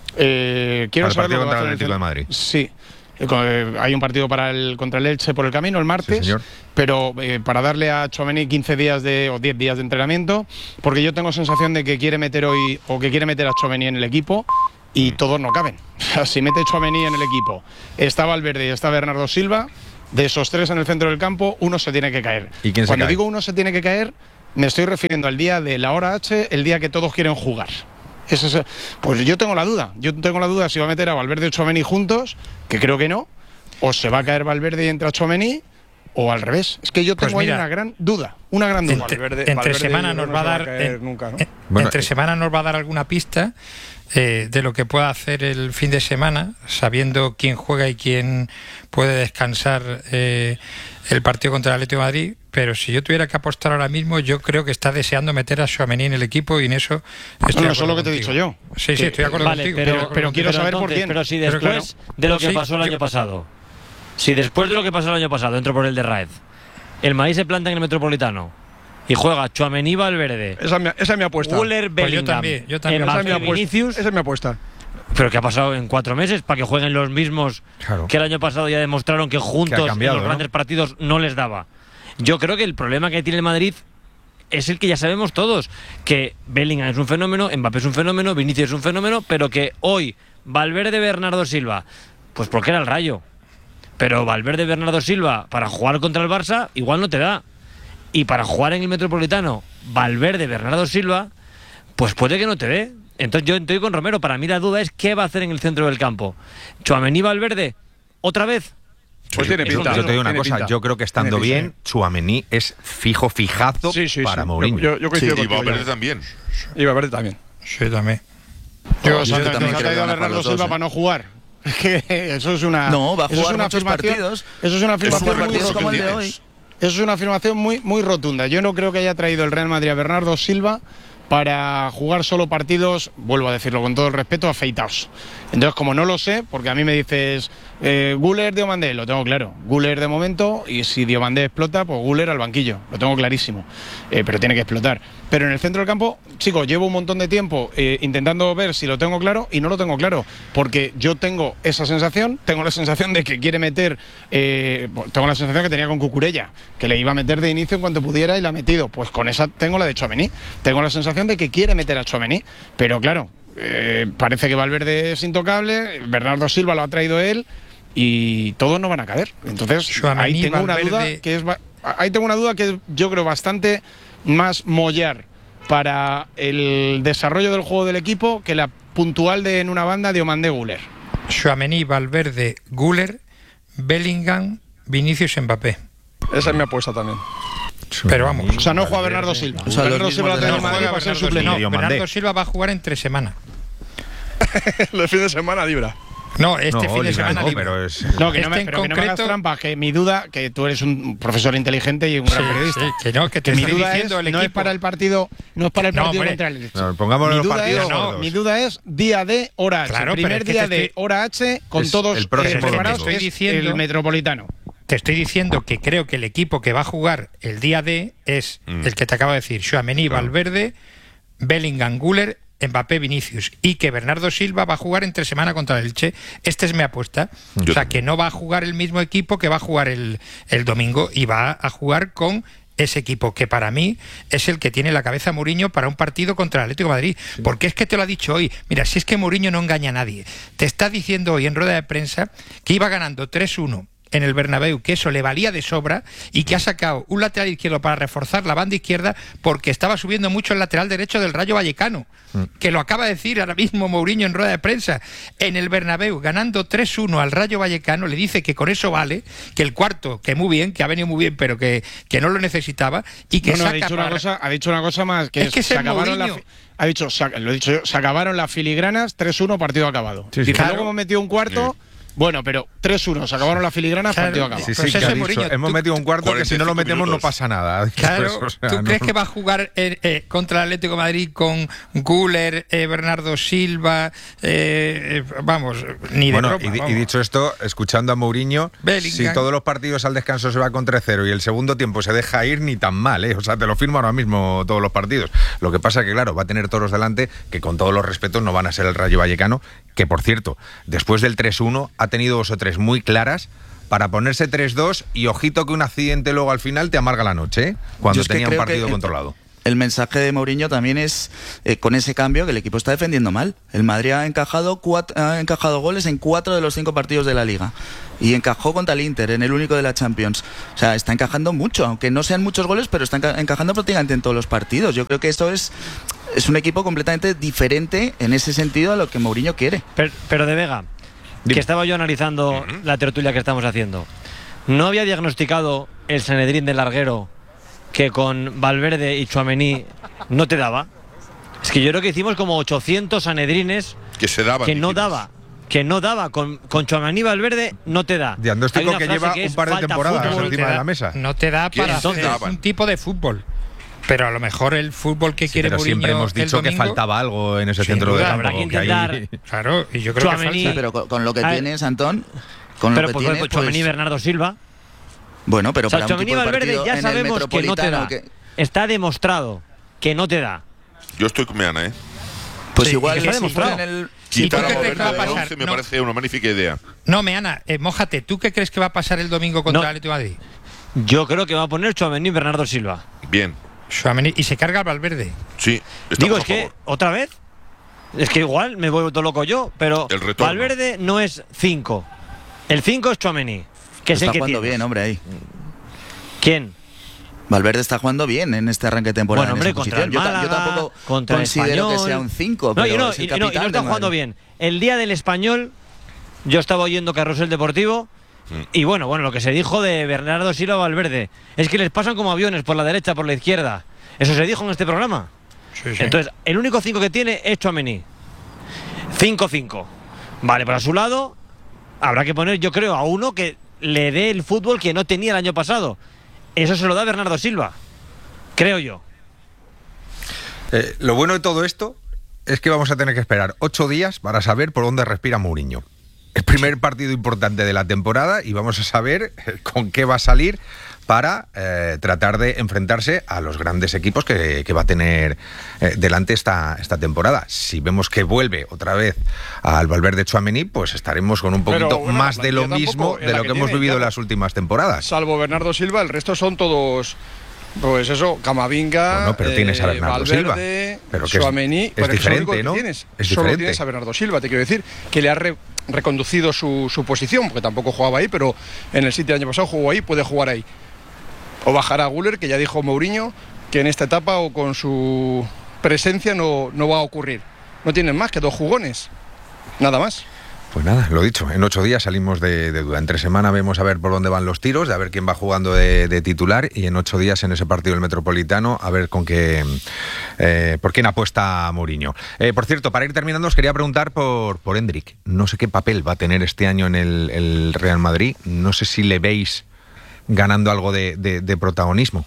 Speaker 11: Eh, quiero
Speaker 3: Para el
Speaker 11: saber
Speaker 3: partido
Speaker 11: lo que va a
Speaker 3: contra el
Speaker 11: hacer
Speaker 3: Atlético de Madrid.
Speaker 11: Sí. Eh, co- eh, Hay un partido para el, contra el Elche por el camino el martes,
Speaker 3: Sí, señor.
Speaker 11: pero eh, para darle a Tchouaméni quince días de, o diez días de entrenamiento, porque yo tengo sensación de que quiere meter hoy o que quiere meter a Tchouaméni en el equipo y todos no caben. O sea, si mete Tchouaméni en el equipo, está Valverde y está Bernardo Silva, de esos tres en el centro del campo, uno se tiene que caer.
Speaker 3: ¿Y quién se
Speaker 11: Cuando
Speaker 3: cae?
Speaker 11: digo uno se tiene que caer, me estoy refiriendo al día de la hora H, el día que todos quieren jugar. Ese es, pues yo tengo la duda. Yo tengo la duda si va a meter a Valverde y Tchouaméni juntos, que creo que no, o se va a caer Valverde y entra Tchouaméni, o al revés. Es que yo tengo pues mira, ahí una gran duda. Una gran duda.
Speaker 12: Entre, Valverde, entre Valverde semana nos va a dar. En, nunca, ¿no? bueno, entre semana nos va a dar alguna pista eh, de lo que pueda hacer el fin de semana, sabiendo quién juega y quién puede descansar eh, el partido contra el Atlético de Madrid. Pero si yo tuviera que apostar ahora mismo, yo creo que está deseando meter a Tchouaméni en el equipo y en eso estoy
Speaker 11: no, no, eso es lo que te he dicho yo.
Speaker 12: Sí, sí, estoy de acuerdo
Speaker 10: vale,
Speaker 12: contigo.
Speaker 10: Pero,
Speaker 12: pero,
Speaker 10: pero quiero
Speaker 12: pero
Speaker 10: saber
Speaker 12: entonces,
Speaker 10: por quién. Pero si después pero claro, de lo que sí, pasó el año pasado, si después de lo que pasó el año pasado, entro por el de Raed, el Madrid se planta en el Metropolitano y juega Tchouaméni, Valverde.
Speaker 15: Esa es mi, esa es mi apuesta.
Speaker 10: Guller, Bellingham,
Speaker 12: pues yo también, yo también.
Speaker 15: Esa, es mi
Speaker 10: apuesta, Vinicius,
Speaker 15: esa es mi apuesta.
Speaker 10: Pero ¿qué ha pasado en cuatro meses para que jueguen los mismos claro. que el año pasado ya demostraron que juntos que cambiado, en los ¿no? grandes partidos no les daba? Yo creo que el problema que tiene el Madrid es el que ya sabemos todos, que Bellingham es un fenómeno, Mbappé es un fenómeno, Vinicius es un fenómeno, pero que hoy Valverde, Bernardo Silva, pues porque era el Rayo, pero Valverde, Bernardo Silva para jugar contra el Barça igual no te da, y para jugar en el Metropolitano Valverde, Bernardo Silva, pues puede que no te dé. Entonces yo estoy con Romero, para mí la duda es qué va a hacer en el centro del campo. Tchouaméni, Valverde, ¿otra vez?
Speaker 3: Pues tiene pinta. Yo te digo una cosa, pinta. yo creo que estando bien, Tchouaméni es fijo, fijazo sí, sí, para sí. Mourinho.
Speaker 15: Yo, yo coincido
Speaker 13: sí,
Speaker 15: y
Speaker 13: Valverde también.
Speaker 15: Y Valverde también.
Speaker 12: Sí, también.
Speaker 11: Yo, yo, yo también creo que van a Bernardo Silva para no jugar. Es que eso es una.
Speaker 14: No, va a jugar
Speaker 11: eso es una
Speaker 14: muchos partidos.
Speaker 11: Eso es una afirmación muy
Speaker 14: como el de hoy.
Speaker 11: Eso es una afirmación muy, muy rotunda. Yo no creo que haya traído el Real Madrid a Bernardo Silva para jugar solo partidos, vuelvo a decirlo con todo el respeto, afeitados. Entonces, como no lo sé, porque a mí me dices eh, Guller, Diomandé, lo tengo claro. Guller de momento, y si Diomandé explota, pues Guller al banquillo, lo tengo clarísimo. Eh, pero tiene que explotar. Pero en el centro del campo, chicos, llevo un montón de tiempo eh, intentando ver si lo tengo claro y no lo tengo claro. Porque yo tengo esa sensación, tengo la sensación de que quiere meter, eh, tengo la sensación que tenía con Cucurella, que le iba a meter de inicio en cuanto pudiera y la ha metido. Pues con esa tengo la de Tchouaméni. Tengo la sensación de que quiere meter a Tchouaméni, pero claro, eh, parece que Valverde es intocable, Bernardo Silva lo ha traído él y todos no van a caer. Entonces Tchouaméni, ahí tengo Valverde... una duda que es ahí tengo una duda que yo creo bastante más mollar para el desarrollo del juego del equipo que la puntual de en una banda de Diomandé Guller.
Speaker 12: Tchouaméni, Valverde, Guller, Bellingham, Vinicius, Mbappé.
Speaker 15: Esa es mi apuesta también.
Speaker 12: Pero vamos,
Speaker 11: o sea, no juega Bernardo Silva.
Speaker 14: O sea,
Speaker 11: Bernardo Silva
Speaker 14: no
Speaker 11: no Madrid
Speaker 14: juega
Speaker 11: va a ser suplente.
Speaker 12: No, Bernardo Silva va a jugar entre semana.
Speaker 15: El fin de semana libra.
Speaker 12: No, este
Speaker 3: no,
Speaker 12: fin de semana
Speaker 3: no,
Speaker 12: libre.
Speaker 3: pero es...
Speaker 11: No, que,
Speaker 12: este
Speaker 11: no, me, pero concreto... que no me hagas trampas, que mi duda, que tú eres un profesor inteligente y un gran
Speaker 12: sí,
Speaker 11: periodista.
Speaker 12: Sí, que no, que te
Speaker 11: mi
Speaker 12: estoy
Speaker 11: duda
Speaker 12: diciendo
Speaker 11: es,
Speaker 12: el equipo.
Speaker 11: no es para el partido, no es para el partido
Speaker 12: no,
Speaker 11: contra el Elche.
Speaker 3: No, pongámoslo
Speaker 11: mi
Speaker 3: los
Speaker 11: duda
Speaker 3: partidos
Speaker 11: es,
Speaker 3: no,
Speaker 11: mi duda es día de hora H.
Speaker 12: Claro,
Speaker 11: el primer día
Speaker 12: estoy...
Speaker 11: de hora H con
Speaker 3: es
Speaker 11: todos
Speaker 3: el próximo
Speaker 11: eh, preparados
Speaker 12: estoy
Speaker 11: es
Speaker 12: diciendo,
Speaker 11: el Metropolitano.
Speaker 12: Te estoy diciendo que creo que el equipo que va a jugar el día D es mm. el que te acabo de decir, Tchouaméni, claro. Valverde, Bellingham, Guller, Mbappé, Vinicius, y que Bernardo Silva va a jugar entre semana contra el Elche. Esta es mi apuesta. Yo o sea, también. Que no va a jugar el mismo equipo que va a jugar el, el domingo y va a jugar con ese equipo que para mí es el que tiene la cabeza Mourinho para un partido contra el Atlético de Madrid. Sí. Porque es que te lo ha dicho hoy. Mira, si es que Mourinho no engaña a nadie. Te está diciendo hoy en rueda de prensa que iba ganando tres uno en el Bernabéu, que eso le valía de sobra y que ha sacado un lateral izquierdo para reforzar la banda izquierda porque estaba subiendo mucho el lateral derecho del Rayo Vallecano, mm. que lo acaba de decir ahora mismo Mourinho en rueda de prensa. En el Bernabéu, ganando tres uno al Rayo Vallecano, le dice que con eso vale, que el cuarto, que muy bien, que ha venido muy bien, pero que, que no lo necesitaba y que
Speaker 11: no, no,
Speaker 12: saca
Speaker 11: ha dicho
Speaker 12: para...
Speaker 11: una cosa, ha dicho una cosa más, que
Speaker 12: es,
Speaker 11: es
Speaker 12: que
Speaker 11: se acabaron la, ha dicho, se, lo he dicho yo, se acabaron las filigranas, tres uno, partido acabado. Sí, sí. Dice, claro. Luego hemos metido un cuarto... Sí. Bueno, pero tres uno, se acabaron las filigranas, claro, partido acabado.
Speaker 3: Sí, sí, que ha dicho, Mourinho, hemos tú, metido un cuarto que si no lo metemos minutos. No pasa nada.
Speaker 12: Claro, pues, o sea, ¿tú no... crees que va a jugar eh, eh, contra el Atlético de Madrid con Guller, eh, Bernardo Silva, eh, vamos, ni de
Speaker 3: bueno,
Speaker 12: broma,
Speaker 3: y,
Speaker 12: vamos.
Speaker 3: y dicho esto, escuchando a Mourinho,
Speaker 12: Bellingham.
Speaker 3: Si todos los partidos al descanso se va con tres cero y el segundo tiempo se deja ir, ni tan mal, ¿eh? O sea, te lo firmo ahora mismo todos los partidos. Lo que pasa es que, claro, va a tener toros delante que con todos los respetos no van a ser el Rayo Vallecano, que por cierto, después del tres uno ha tenido dos o tres muy claras para ponerse tres dos y ojito que un accidente luego al final te amarga la noche, ¿eh? Cuando tenía un partido controlado.
Speaker 14: el mensaje de Mourinho también es, eh, con ese cambio, que el equipo está defendiendo mal. El Madrid ha encajado, cuatro, ha encajado goles en cuatro de los cinco partidos de la Liga. Y encajó contra el Inter, en el único de la Champions. O sea, está encajando mucho, aunque no sean muchos goles, pero está enca- encajando prácticamente en todos los partidos. Yo creo que eso es, es un equipo completamente diferente en ese sentido a lo que Mourinho quiere.
Speaker 10: Pero, pero de Vega, que estaba yo analizando uh-huh. la tertulia que estamos haciendo, ¿no había diagnosticado el Sanedrín del larguero que con Valverde y Tchouaméni no te daba? Es que yo creo que hicimos como ochocientos Sanedrines
Speaker 13: que se daban,
Speaker 10: que no
Speaker 13: dijimos.
Speaker 10: daba, que no daba con, con Tchouaméni y Valverde no te da.
Speaker 3: Diagnóstico que lleva
Speaker 10: que
Speaker 3: un par de temporadas
Speaker 10: fútbol,
Speaker 3: encima de la mesa.
Speaker 12: No te da para hacer un tipo de fútbol. Pero a lo mejor el fútbol que
Speaker 3: sí,
Speaker 12: quiere
Speaker 3: pero
Speaker 12: Mourinho
Speaker 3: siempre hemos dicho
Speaker 12: domingo,
Speaker 3: que faltaba algo en ese centro de campo.
Speaker 10: Que intentar,
Speaker 3: que
Speaker 12: claro, y yo creo
Speaker 10: Tchouaméni,
Speaker 12: que falta.
Speaker 14: Sí, pero con, con lo que
Speaker 10: ver,
Speaker 14: tienes, Antón, con
Speaker 10: pero
Speaker 14: lo que
Speaker 10: pues,
Speaker 14: tienes,
Speaker 10: pues, Tchouaméni y
Speaker 14: pues,
Speaker 10: Bernardo Silva.
Speaker 14: Bueno, pero
Speaker 10: o sea,
Speaker 14: para
Speaker 10: Tchouaméni
Speaker 14: un
Speaker 10: y
Speaker 14: tipo de
Speaker 10: Valverde
Speaker 14: partido
Speaker 10: ya
Speaker 14: en el
Speaker 10: sabemos que no te da.
Speaker 14: que...
Speaker 10: Está demostrado que no te da.
Speaker 13: Yo estoy con Meana, ¿eh?
Speaker 14: Pues
Speaker 10: sí,
Speaker 14: igual
Speaker 10: está demostrado.
Speaker 14: en el...
Speaker 13: Quitar a
Speaker 12: ¿Y tú qué crees
Speaker 13: Valverde
Speaker 12: que va a
Speaker 13: de
Speaker 12: pasar?
Speaker 13: once me
Speaker 12: No.
Speaker 13: parece una magnífica idea.
Speaker 12: No, Meana, eh, mójate. ¿Tú qué crees que va a pasar el domingo contra
Speaker 10: No.
Speaker 12: el Atlético de Madrid?
Speaker 10: Yo creo que va a poner Tchouaméni y Bernardo Silva.
Speaker 13: Bien.
Speaker 12: Tchouaméni, y se carga al Valverde.
Speaker 13: Sí,
Speaker 10: Digo,
Speaker 13: a
Speaker 10: es que,
Speaker 13: favor.
Speaker 10: ¿otra vez? Es que igual me vuelvo todo loco yo, pero
Speaker 13: El retorno.
Speaker 10: Valverde no es cinco. El cinco es Tchouaméni, que es el
Speaker 14: Está
Speaker 10: que
Speaker 14: jugando
Speaker 10: tienes.
Speaker 14: bien, hombre, ahí.
Speaker 10: ¿Quién?
Speaker 14: Valverde está jugando bien en este arranque de temporada.
Speaker 10: Bueno, hombre,
Speaker 14: en esa
Speaker 10: contra el
Speaker 14: posición. Yo ta-
Speaker 10: Málaga,
Speaker 14: yo, tampoco
Speaker 10: contra el
Speaker 14: considero
Speaker 10: Español.
Speaker 14: que sea un cinco,
Speaker 10: No,
Speaker 14: pero
Speaker 10: y no,
Speaker 14: es el
Speaker 10: y no, y no
Speaker 14: capitán
Speaker 10: está
Speaker 14: del
Speaker 10: jugando
Speaker 14: Madrid.
Speaker 10: bien. El día del Español, yo estaba oyendo Carrusel Deportivo. Y bueno, bueno, lo que se dijo de Bernardo Silva Valverde es que les pasan como aviones por la derecha, por la izquierda. Eso se dijo en este programa.
Speaker 12: Sí, sí.
Speaker 10: Entonces, el único cinco que tiene es Tchouaméni. cinco cinco. Vale, pero a su lado habrá que poner, yo creo, a uno que le dé el fútbol que no tenía el año pasado. Eso se lo da Bernardo Silva, creo yo.
Speaker 3: Eh, lo bueno de todo esto es que vamos a tener que esperar ocho días para saber por dónde respira Mourinho. El primer partido importante de la temporada y vamos a saber con qué va a salir para eh, tratar de enfrentarse a los grandes equipos que, que va a tener eh, delante esta, esta temporada. Si vemos que vuelve otra vez al Valverde Tchouaméni, pues estaremos con un poquito
Speaker 15: Pero, bueno,
Speaker 3: más
Speaker 15: la
Speaker 3: de lo
Speaker 15: plantilla
Speaker 3: mismo
Speaker 15: tampoco es
Speaker 3: de
Speaker 15: la
Speaker 3: lo
Speaker 15: que
Speaker 3: que hemos
Speaker 15: tiene,
Speaker 3: vivido en
Speaker 15: claro.
Speaker 3: las últimas temporadas.
Speaker 15: Salvo Bernardo Silva, el resto son todos, pues eso, Camavinga,
Speaker 3: Bueno, pero tienes a
Speaker 15: eh,
Speaker 3: Bernardo
Speaker 15: Valverde,
Speaker 3: Silva. Pero que es-
Speaker 15: Tchouaméni,
Speaker 3: es
Speaker 15: pero que
Speaker 3: diferente,
Speaker 15: es lo único que
Speaker 3: ¿no?
Speaker 15: tienes.
Speaker 3: Es
Speaker 15: Solo
Speaker 3: diferente.
Speaker 15: tienes a Bernardo Silva, te quiero decir, que le ha re- reconducido su, su posición, porque tampoco jugaba ahí, pero en el City el año pasado jugó ahí, puede jugar ahí. O bajará a Güler, que ya dijo Mourinho que en esta etapa o con su presencia no, no va a ocurrir. No tienen más que dos jugones, nada más.
Speaker 3: Pues nada, lo dicho, en ocho días salimos de, de duda. Entre semana vemos a ver por dónde van los tiros, de a ver quién va jugando de, de titular y en ocho días en ese partido del Metropolitano a ver con qué, eh, por quién apuesta Mourinho. Eh, por cierto, para ir terminando os quería preguntar por, por Endrick. No sé qué papel va a tener este año en el, el Real Madrid. No sé si le veis ganando algo de, de, de protagonismo.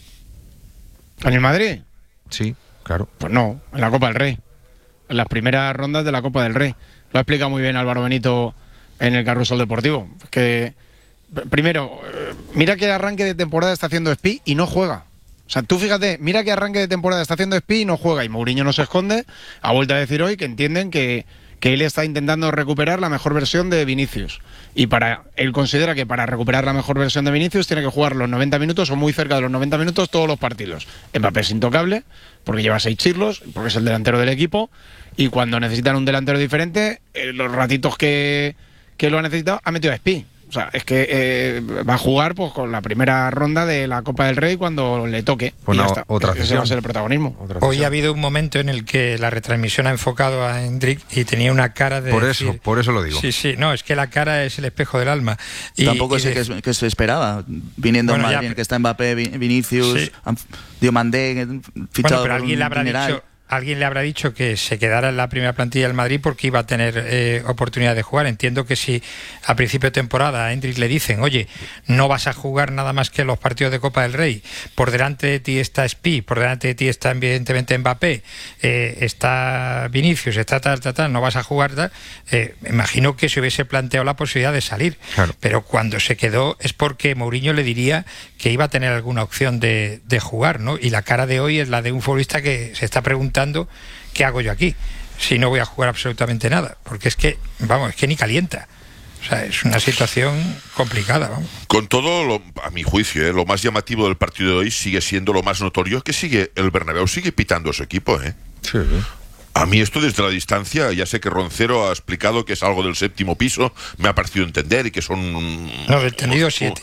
Speaker 11: ¿En el Madrid?
Speaker 3: Sí, claro.
Speaker 11: Pues no, en la Copa del Rey. En las primeras rondas de la Copa del Rey. Lo ha explicado muy bien Álvaro Benito en el Carrusel Deportivo. Que, primero, eh, mira qué arranque de temporada está haciendo Spi y no juega. O sea, tú fíjate, mira qué arranque de temporada está haciendo Spi y no juega. Y Mourinho no se esconde. Ha vuelto a decir hoy que entienden que, que él está intentando recuperar la mejor versión de Vinicius. Y para él considera que para recuperar la mejor versión de Vinicius tiene que jugar los noventa minutos o muy cerca de los noventa minutos todos los partidos. Mbappé es intocable porque lleva seis chirlos, porque es el delantero del equipo. Y cuando necesitan un delantero diferente, eh, los ratitos que, que lo ha necesitado, ha metido a Spi. O sea, es que eh, va a jugar pues con la primera ronda de la Copa del Rey cuando le toque.
Speaker 3: Bueno,
Speaker 11: y ya está.
Speaker 3: otra
Speaker 11: Ese
Speaker 3: cesión.
Speaker 11: va a ser el protagonismo.
Speaker 3: Otra
Speaker 12: Hoy
Speaker 3: cesión.
Speaker 12: ha habido un momento en el que la retransmisión ha enfocado a Endrick y tenía una cara de
Speaker 3: Por
Speaker 12: decir-
Speaker 3: eso, por eso lo digo.
Speaker 12: Sí, sí, no, es que la cara es el espejo del alma. Y,
Speaker 14: Tampoco
Speaker 12: y
Speaker 14: sé
Speaker 12: de-
Speaker 14: qué, es- qué se esperaba, viniendo
Speaker 12: Bueno,
Speaker 14: en
Speaker 12: ya,
Speaker 14: Madrid,
Speaker 12: pero-
Speaker 14: que está Mbappé, Vi- Vinicius,
Speaker 12: Sí.
Speaker 14: han- Diomandé,
Speaker 12: Bueno,
Speaker 14: fichado
Speaker 12: pero
Speaker 14: por
Speaker 12: alguien
Speaker 14: un
Speaker 12: le habrá
Speaker 14: dineral.
Speaker 12: dicho, alguien le habrá dicho que se quedara en la primera plantilla del Madrid porque iba a tener eh, oportunidad de jugar. Entiendo que si a principio de temporada a Endrick le dicen, oye, no vas a jugar nada más que los partidos de Copa del Rey, por delante de ti está Spi, por delante de ti está evidentemente Mbappé, eh, está Vinicius, está tal, tal, tal, no vas a jugar, tal, eh, me imagino que se hubiese planteado la posibilidad de salir.
Speaker 3: Claro.
Speaker 12: Pero cuando se quedó es porque Mourinho le diría que iba a tener alguna opción de, de jugar, ¿no? Y la cara de hoy es la de un futbolista que se está preguntando ¿qué hago yo aquí? Si no voy a jugar absolutamente nada, porque es que, vamos, es que ni calienta. O sea, es una situación complicada, vamos.
Speaker 13: Con todo, lo, a mi juicio, ¿eh? lo más llamativo del partido de hoy sigue siendo lo más notorio, que sigue el Bernabéu sigue pitando a su equipo, ¿eh? Sí. A mí esto desde la distancia, ya sé que Roncero ha explicado que es algo del séptimo piso, me ha parecido entender y que son...
Speaker 12: No, el tendido siete.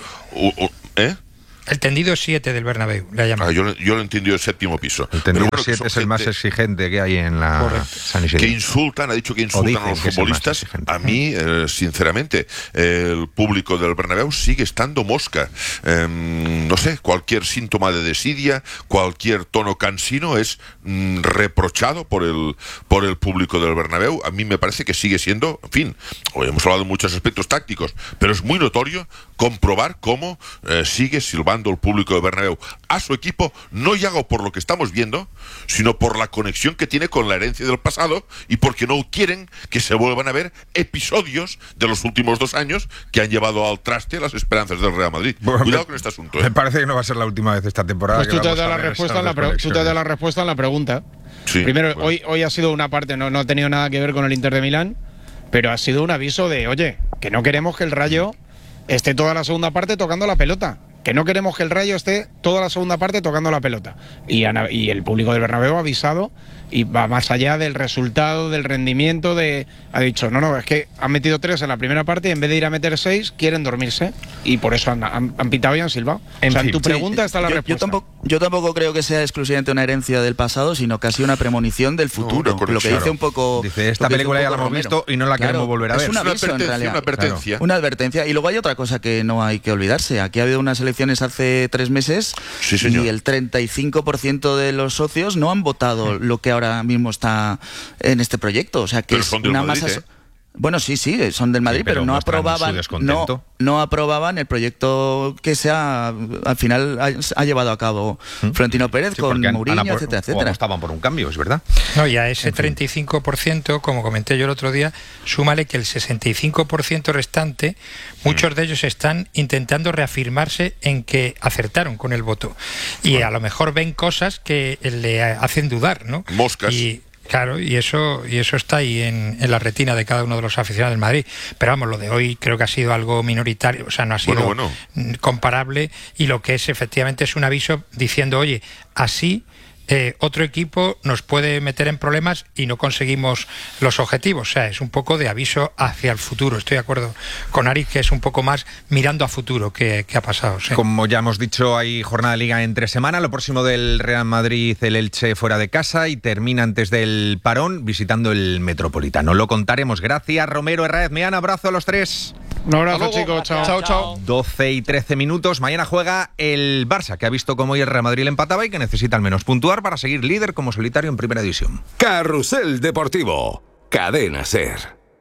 Speaker 13: ¿Eh?
Speaker 12: El tendido siete del Bernabéu, le ha llamado.
Speaker 13: Ah, yo, yo lo he entendido el séptimo piso.
Speaker 3: El tendido
Speaker 13: bueno,
Speaker 3: siete es el más exigente que hay en la San Isidro.
Speaker 13: Que insultan, ha dicho que insultan a los futbolistas. A mí, eh, sinceramente, eh, el público del Bernabéu sigue estando mosca. Eh, no sé, cualquier síntoma de desidia, cualquier tono cansino es mm, reprochado por el, por el público del Bernabéu. A mí me parece que sigue siendo, en fin, hoy hemos hablado de muchos aspectos tácticos, pero es muy notorio comprobar cómo eh, sigue silbando el público de Bernabéu a su equipo, no ya por lo que estamos viendo, sino por la conexión que tiene con la herencia del pasado y porque no quieren que se vuelvan a ver episodios de los últimos dos años que han llevado al traste las esperanzas del Real Madrid. Bueno, cuidado me, con este asunto. ¿eh?
Speaker 3: Me parece que no va a ser la última vez esta temporada.
Speaker 11: Pues
Speaker 3: que
Speaker 11: tú, te
Speaker 3: vamos
Speaker 11: das
Speaker 3: a
Speaker 11: la
Speaker 3: ver
Speaker 11: respuesta en la pre- tú te das la respuesta en la pregunta.
Speaker 13: Sí,
Speaker 11: Primero,
Speaker 13: bueno.
Speaker 11: hoy, hoy ha sido una parte, no, no ha tenido nada que ver con el Inter de Milán, pero ha sido un aviso de, oye, que no queremos que el Rayo esté toda la segunda parte tocando la pelota. Que no queremos que el Rayo esté toda la segunda parte tocando la pelota. Y, han, y el público del Bernabéu ha avisado y va más allá del resultado, del rendimiento, de ha dicho, no, no, es que han metido tres en la primera parte y en vez de ir a meter seis, quieren dormirse. Y por eso han, han, han pitado y han silbado. En o sea, fin, en tu pregunta sí, está la
Speaker 14: yo,
Speaker 11: respuesta.
Speaker 14: Yo tampoco, yo tampoco creo que sea exclusivamente una herencia del pasado, sino casi una premonición del futuro. No, lo que dice un poco...
Speaker 3: Dice, esta película ya la hemos visto y no la claro, queremos volver a ver.
Speaker 14: Es una, aviso,
Speaker 13: una, advertencia,
Speaker 14: una
Speaker 13: advertencia.
Speaker 14: Claro. Una advertencia. Y luego hay otra cosa que no hay que olvidarse. Aquí ha habido unas elecciones hace tres meses
Speaker 13: sí, señor.
Speaker 14: y el treinta y cinco por ciento de los socios no han votado lo que ahora mismo está en este proyecto. O sea, que
Speaker 13: pero
Speaker 14: es
Speaker 13: son del
Speaker 14: una
Speaker 13: Madrid,
Speaker 14: masa...
Speaker 13: ¿eh?
Speaker 14: Bueno, sí, sí, son del Madrid, sí, pero, pero no aprobaban no, no aprobaban el proyecto que se ha, al final ha, ha llevado a cabo ¿Mm? Florentino Pérez sí, con Mourinho,
Speaker 3: por,
Speaker 14: etcétera, etcétera.
Speaker 3: Estaban por un cambio, es verdad.
Speaker 12: No, y a ese treinta y cinco por ciento, como comenté yo el otro día, súmale que el sesenta y cinco por ciento restante, muchos mm. de ellos están intentando reafirmarse en que acertaron con el voto. Y bueno. a lo mejor ven cosas que le hacen dudar, ¿no?
Speaker 13: Moscas.
Speaker 12: Y, Claro, y eso y eso está ahí en, en la retina de cada uno de los aficionados del Madrid. Pero vamos, lo de hoy creo que ha sido algo minoritario, o sea, no ha sido
Speaker 13: bueno, bueno.
Speaker 12: comparable, y lo que es efectivamente es un aviso diciendo, oye, así eh, otro equipo nos puede meter en problemas y no conseguimos los objetivos. O sea, es un poco de aviso hacia el futuro. Estoy de acuerdo con Ari, que es un poco más mirando a futuro que, que ha pasado. Sí.
Speaker 3: Como ya hemos dicho, hay jornada de Liga entre semana. Lo próximo del Real Madrid, el Elche fuera de casa, y termina antes del parón visitando el Metropolitano. Lo contaremos. Gracias, Romero, Herráez, Meana. Abrazo a los tres.
Speaker 11: Un abrazo, chicos. Chao, chao, chao.
Speaker 3: doce y trece minutos. Mañana juega el Barça, que ha visto cómo hoy el Real Madrid le empataba y que necesita al menos puntuar para seguir líder como solitario en Primera División.
Speaker 1: Carrusel Deportivo. Cadena SER.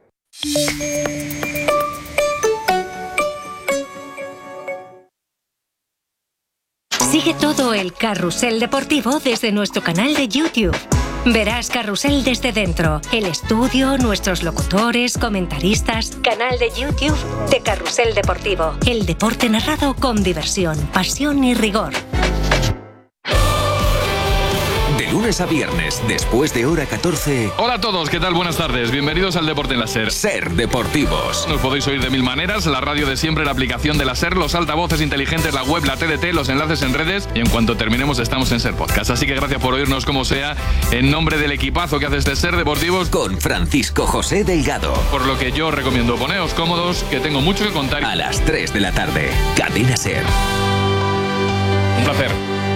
Speaker 16: Sigue todo el Carrusel Deportivo desde nuestro canal de YouTube. Verás Carrusel desde dentro, el estudio, nuestros locutores, comentaristas, canal de YouTube de Carrusel Deportivo. El deporte narrado con diversión, pasión y rigor.
Speaker 17: De lunes a viernes, después de hora catorce.
Speaker 18: Hola a todos, ¿qué tal? Buenas tardes. Bienvenidos al Deporte en la SER.
Speaker 17: SER Deportivos.
Speaker 18: Nos podéis oír de mil maneras: la radio de siempre, la aplicación de la SER, los altavoces inteligentes, la web, la T D T, los enlaces en redes, y en cuanto terminemos estamos en SER Podcast. Así que gracias por oírnos como sea, en nombre del equipazo que hace este SER Deportivos
Speaker 17: con Francisco José Delgado.
Speaker 18: Por lo que yo recomiendo poneos cómodos, que tengo mucho que contar.
Speaker 17: A las tres de la tarde, Cadena SER.
Speaker 18: Un placer.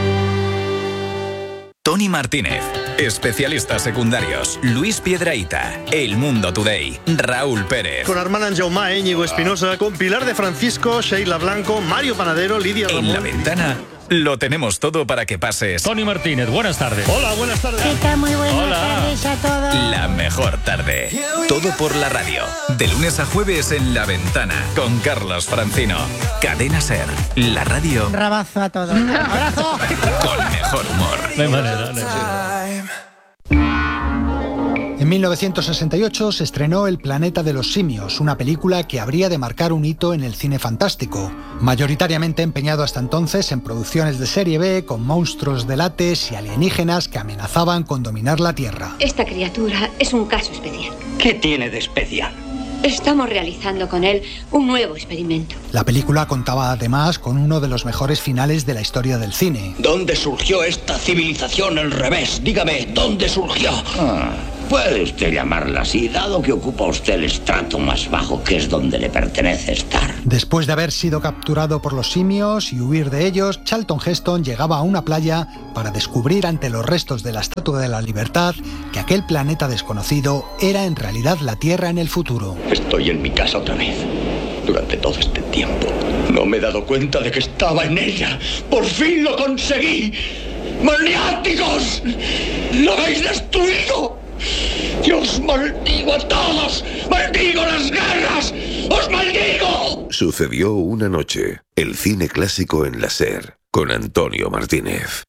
Speaker 17: Tony Martínez, especialistas secundarios, Luis Piedrahita, El Mundo Today, Raúl Pérez.
Speaker 19: Con Armand Anjaumá, Íñigo Espinosa, con Pilar de Francisco, Sheila Blanco, Mario Panadero, Lidia Ramón.
Speaker 17: En La Ventana lo tenemos todo para que pases.
Speaker 2: Tony Martínez, buenas tardes.
Speaker 19: Hola, buenas tardes.
Speaker 20: ¿Qué tal? Muy buenas
Speaker 2: Hola.
Speaker 20: tardes a todos.
Speaker 17: La mejor tarde. Todo por la radio. De lunes a jueves en La Ventana, con Carlos Francino. Cadena SER, la radio.
Speaker 20: Un rabazo a todos. ¡Abrazo!
Speaker 17: Con mejor humor.
Speaker 2: No hay manera, no hay manera.
Speaker 21: En mil novecientos sesenta y ocho se estrenó El planeta de los simios, una película que habría de marcar un hito en el cine fantástico, mayoritariamente empeñado hasta entonces en producciones de serie B con monstruos de látex y alienígenas que amenazaban con dominar la Tierra.
Speaker 22: Esta criatura es un caso especial.
Speaker 23: ¿Qué tiene de especial?
Speaker 5: Estamos realizando con él un nuevo experimento.
Speaker 21: La película contaba además con uno de los mejores finales de la historia del cine.
Speaker 22: ¿Dónde surgió esta civilización al revés? Dígame, ¿dónde surgió?
Speaker 23: Ah, puede usted llamarla así, dado que ocupa usted el estrato más bajo, que es donde le pertenece estar.
Speaker 21: Después de haber sido capturado por los simios y huir de ellos, Charlton Heston llegaba a una playa para descubrir ante los restos de la Estatua de la Libertad que aquel planeta desconocido era en realidad la Tierra en el futuro.
Speaker 22: Estoy en mi casa otra vez. Durante todo este tiempo no me he dado cuenta de que estaba en ella. ¡Por fin lo conseguí! ¡Maniáticos! ¡Lo habéis destruido! ¡Dios maldigo a todos! ¡Maldigo las guerras! ¡Os maldigo!
Speaker 1: Sucedió una noche. El cine clásico en la SER, con Antonio Martínez.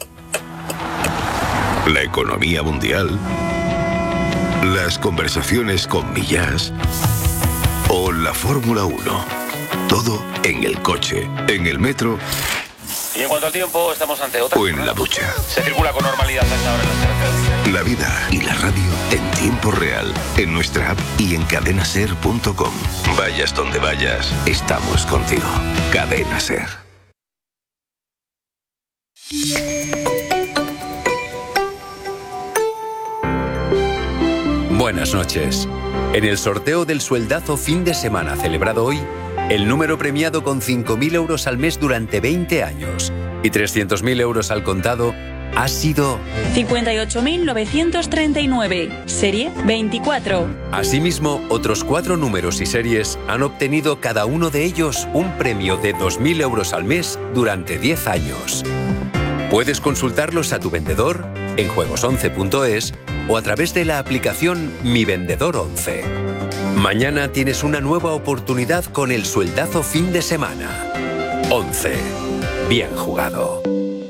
Speaker 1: La economía mundial. Las conversaciones con Millás. O la Fórmula uno. Todo en el coche, en el metro.
Speaker 24: Y en cuanto al tiempo, estamos ante otra.
Speaker 1: O en la ducha.
Speaker 24: Se circula con normalidad a esta hora en las carreteras.
Speaker 1: La vida y la radio en tiempo real, en nuestra app y en cadena ser punto com. Vayas donde vayas, estamos contigo. Cadena Ser.
Speaker 25: Buenas noches. En el sorteo del sueldazo fin de semana celebrado hoy, el número premiado con cinco mil euros al mes durante veinte años y trescientos mil euros al contado ha sido
Speaker 26: cincuenta y ocho mil novecientos treinta y nueve, serie veinticuatro.
Speaker 25: Asimismo, otros cuatro números y series han obtenido cada uno de ellos un premio de dos mil euros al mes durante diez años. Puedes consultarlos a tu vendedor en juegos once punto es o a través de la aplicación Mi Vendedor once. Mañana tienes una nueva oportunidad con el sueldazo fin de semana. once. Bien jugado.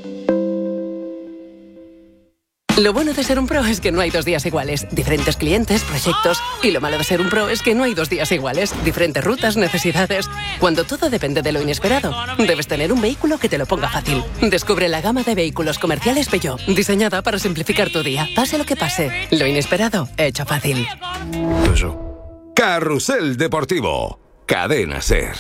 Speaker 27: Lo bueno de ser un pro es que no hay dos días iguales. Diferentes clientes, proyectos. Y lo malo de ser un pro es que no hay dos días iguales. Diferentes rutas, necesidades. Cuando todo depende de lo inesperado, debes tener un vehículo que te lo ponga fácil. Descubre la gama de vehículos comerciales Peugeot, diseñada para simplificar tu día. Pase lo que pase, lo inesperado, hecho fácil.
Speaker 1: Carrusel Deportivo. Cadena Ser.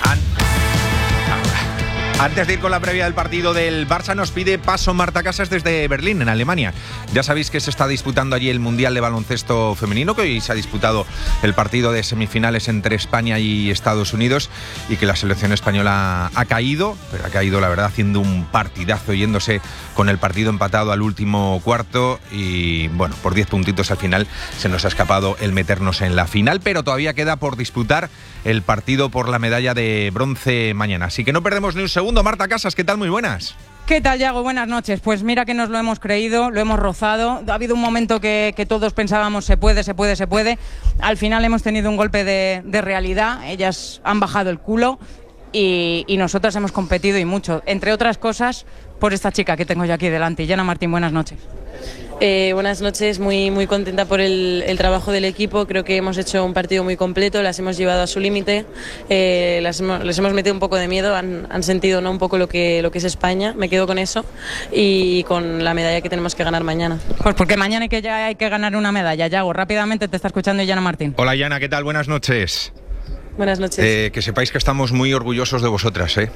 Speaker 3: Antes de ir con la previa del partido del Barça, nos pide paso Marta Casas desde Berlín, en Alemania. Ya sabéis que se está disputando allí el Mundial de Baloncesto Femenino, que hoy se ha disputado el partido de semifinales entre España y Estados Unidos, y que la selección española ha caído, pero ha caído, la verdad, haciendo un partidazo, yéndose con el partido empatado al último cuarto, y bueno, por diez puntitos al final se nos ha escapado el meternos en la final, pero todavía queda por disputar el partido por la medalla de bronce mañana. Así que no perdemos ni un segundo. Marta Casas, ¿qué tal? Muy buenas.
Speaker 28: ¿Qué tal, Yago? Buenas noches. Pues mira que nos lo hemos creído, lo hemos rozado. Ha habido un momento que, que todos pensábamos se puede, se puede, se puede. Al final hemos tenido un golpe de, de realidad. Ellas han bajado el culo y, y nosotras hemos competido y mucho. Entre otras cosas, por esta chica que tengo yo aquí delante. Yana Martín, buenas noches.
Speaker 29: Eh, buenas noches, muy, muy contenta por el, el trabajo del equipo. Creo que hemos hecho un partido muy completo, las hemos llevado a su límite, eh, las hemos, les hemos metido un poco de miedo, han, han sentido, ¿no?, un poco lo que, lo que es España. Me quedo con eso y con la medalla que tenemos que ganar mañana.
Speaker 28: Pues porque mañana hay que, ya hay que ganar una medalla. Yago, rápidamente te está escuchando Yana Martín.
Speaker 3: Hola Yana, ¿qué tal? Buenas noches.
Speaker 29: Buenas noches.
Speaker 3: Eh, que sepáis que estamos muy orgullosos de vosotras, ¿eh?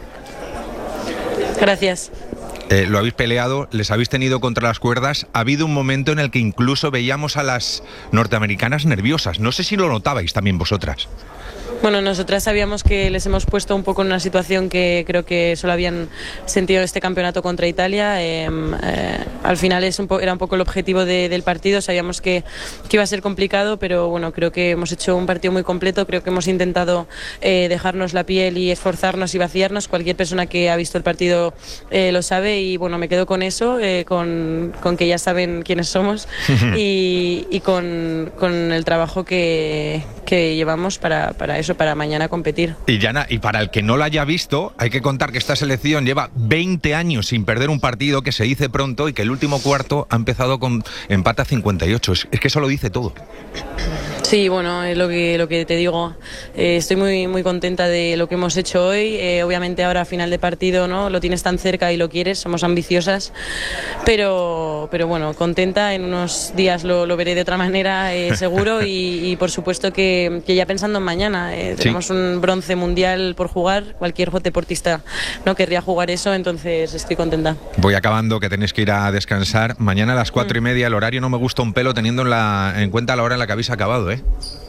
Speaker 29: Gracias.
Speaker 3: Eh, lo habéis peleado, les habéis tenido contra las cuerdas. Ha habido un momento en el que incluso veíamos a las norteamericanas nerviosas. No sé si lo notabais también vosotras.
Speaker 29: Bueno, nosotras sabíamos que les hemos puesto un poco en una situación que creo que solo habían sentido este campeonato contra Italia. Eh, eh, al final es un po- era un poco el objetivo de, del partido. Sabíamos que, que iba a ser complicado, pero bueno, creo que hemos hecho un partido muy completo. Creo que hemos intentado eh, dejarnos la piel y esforzarnos y vaciarnos. Cualquier persona que ha visto el partido eh, lo sabe y bueno, me quedo con eso, eh, con, con que ya saben quiénes somos y, y con, con el trabajo que, que llevamos para, para eso, para mañana competir.
Speaker 3: Y Yana, y para el que no lo haya visto, hay que contar que esta selección lleva veinte años sin perder un partido, que se dice pronto, y que el último cuarto ha empezado con empate a cincuenta y ocho. Es, es que eso lo dice todo.
Speaker 29: Sí, bueno, es lo que, lo que te digo. Eh, estoy muy, muy contenta de lo que hemos hecho hoy. Eh, obviamente ahora a final de partido, ¿no? Lo tienes tan cerca y lo quieres, somos ambiciosas, pero, pero bueno, contenta. En unos días lo, lo veré de otra manera, eh, seguro, y, y por supuesto que, que ya pensando en mañana. Eh, tenemos sí. un bronce mundial por jugar, cualquier deportista no querría jugar eso, entonces estoy contenta.
Speaker 3: Voy acabando, que tenéis que ir a descansar. Mañana a las cuatro mm. y media, el horario no me gusta un pelo teniendo en, la, en cuenta la hora en la que habéis acabado, ¿eh?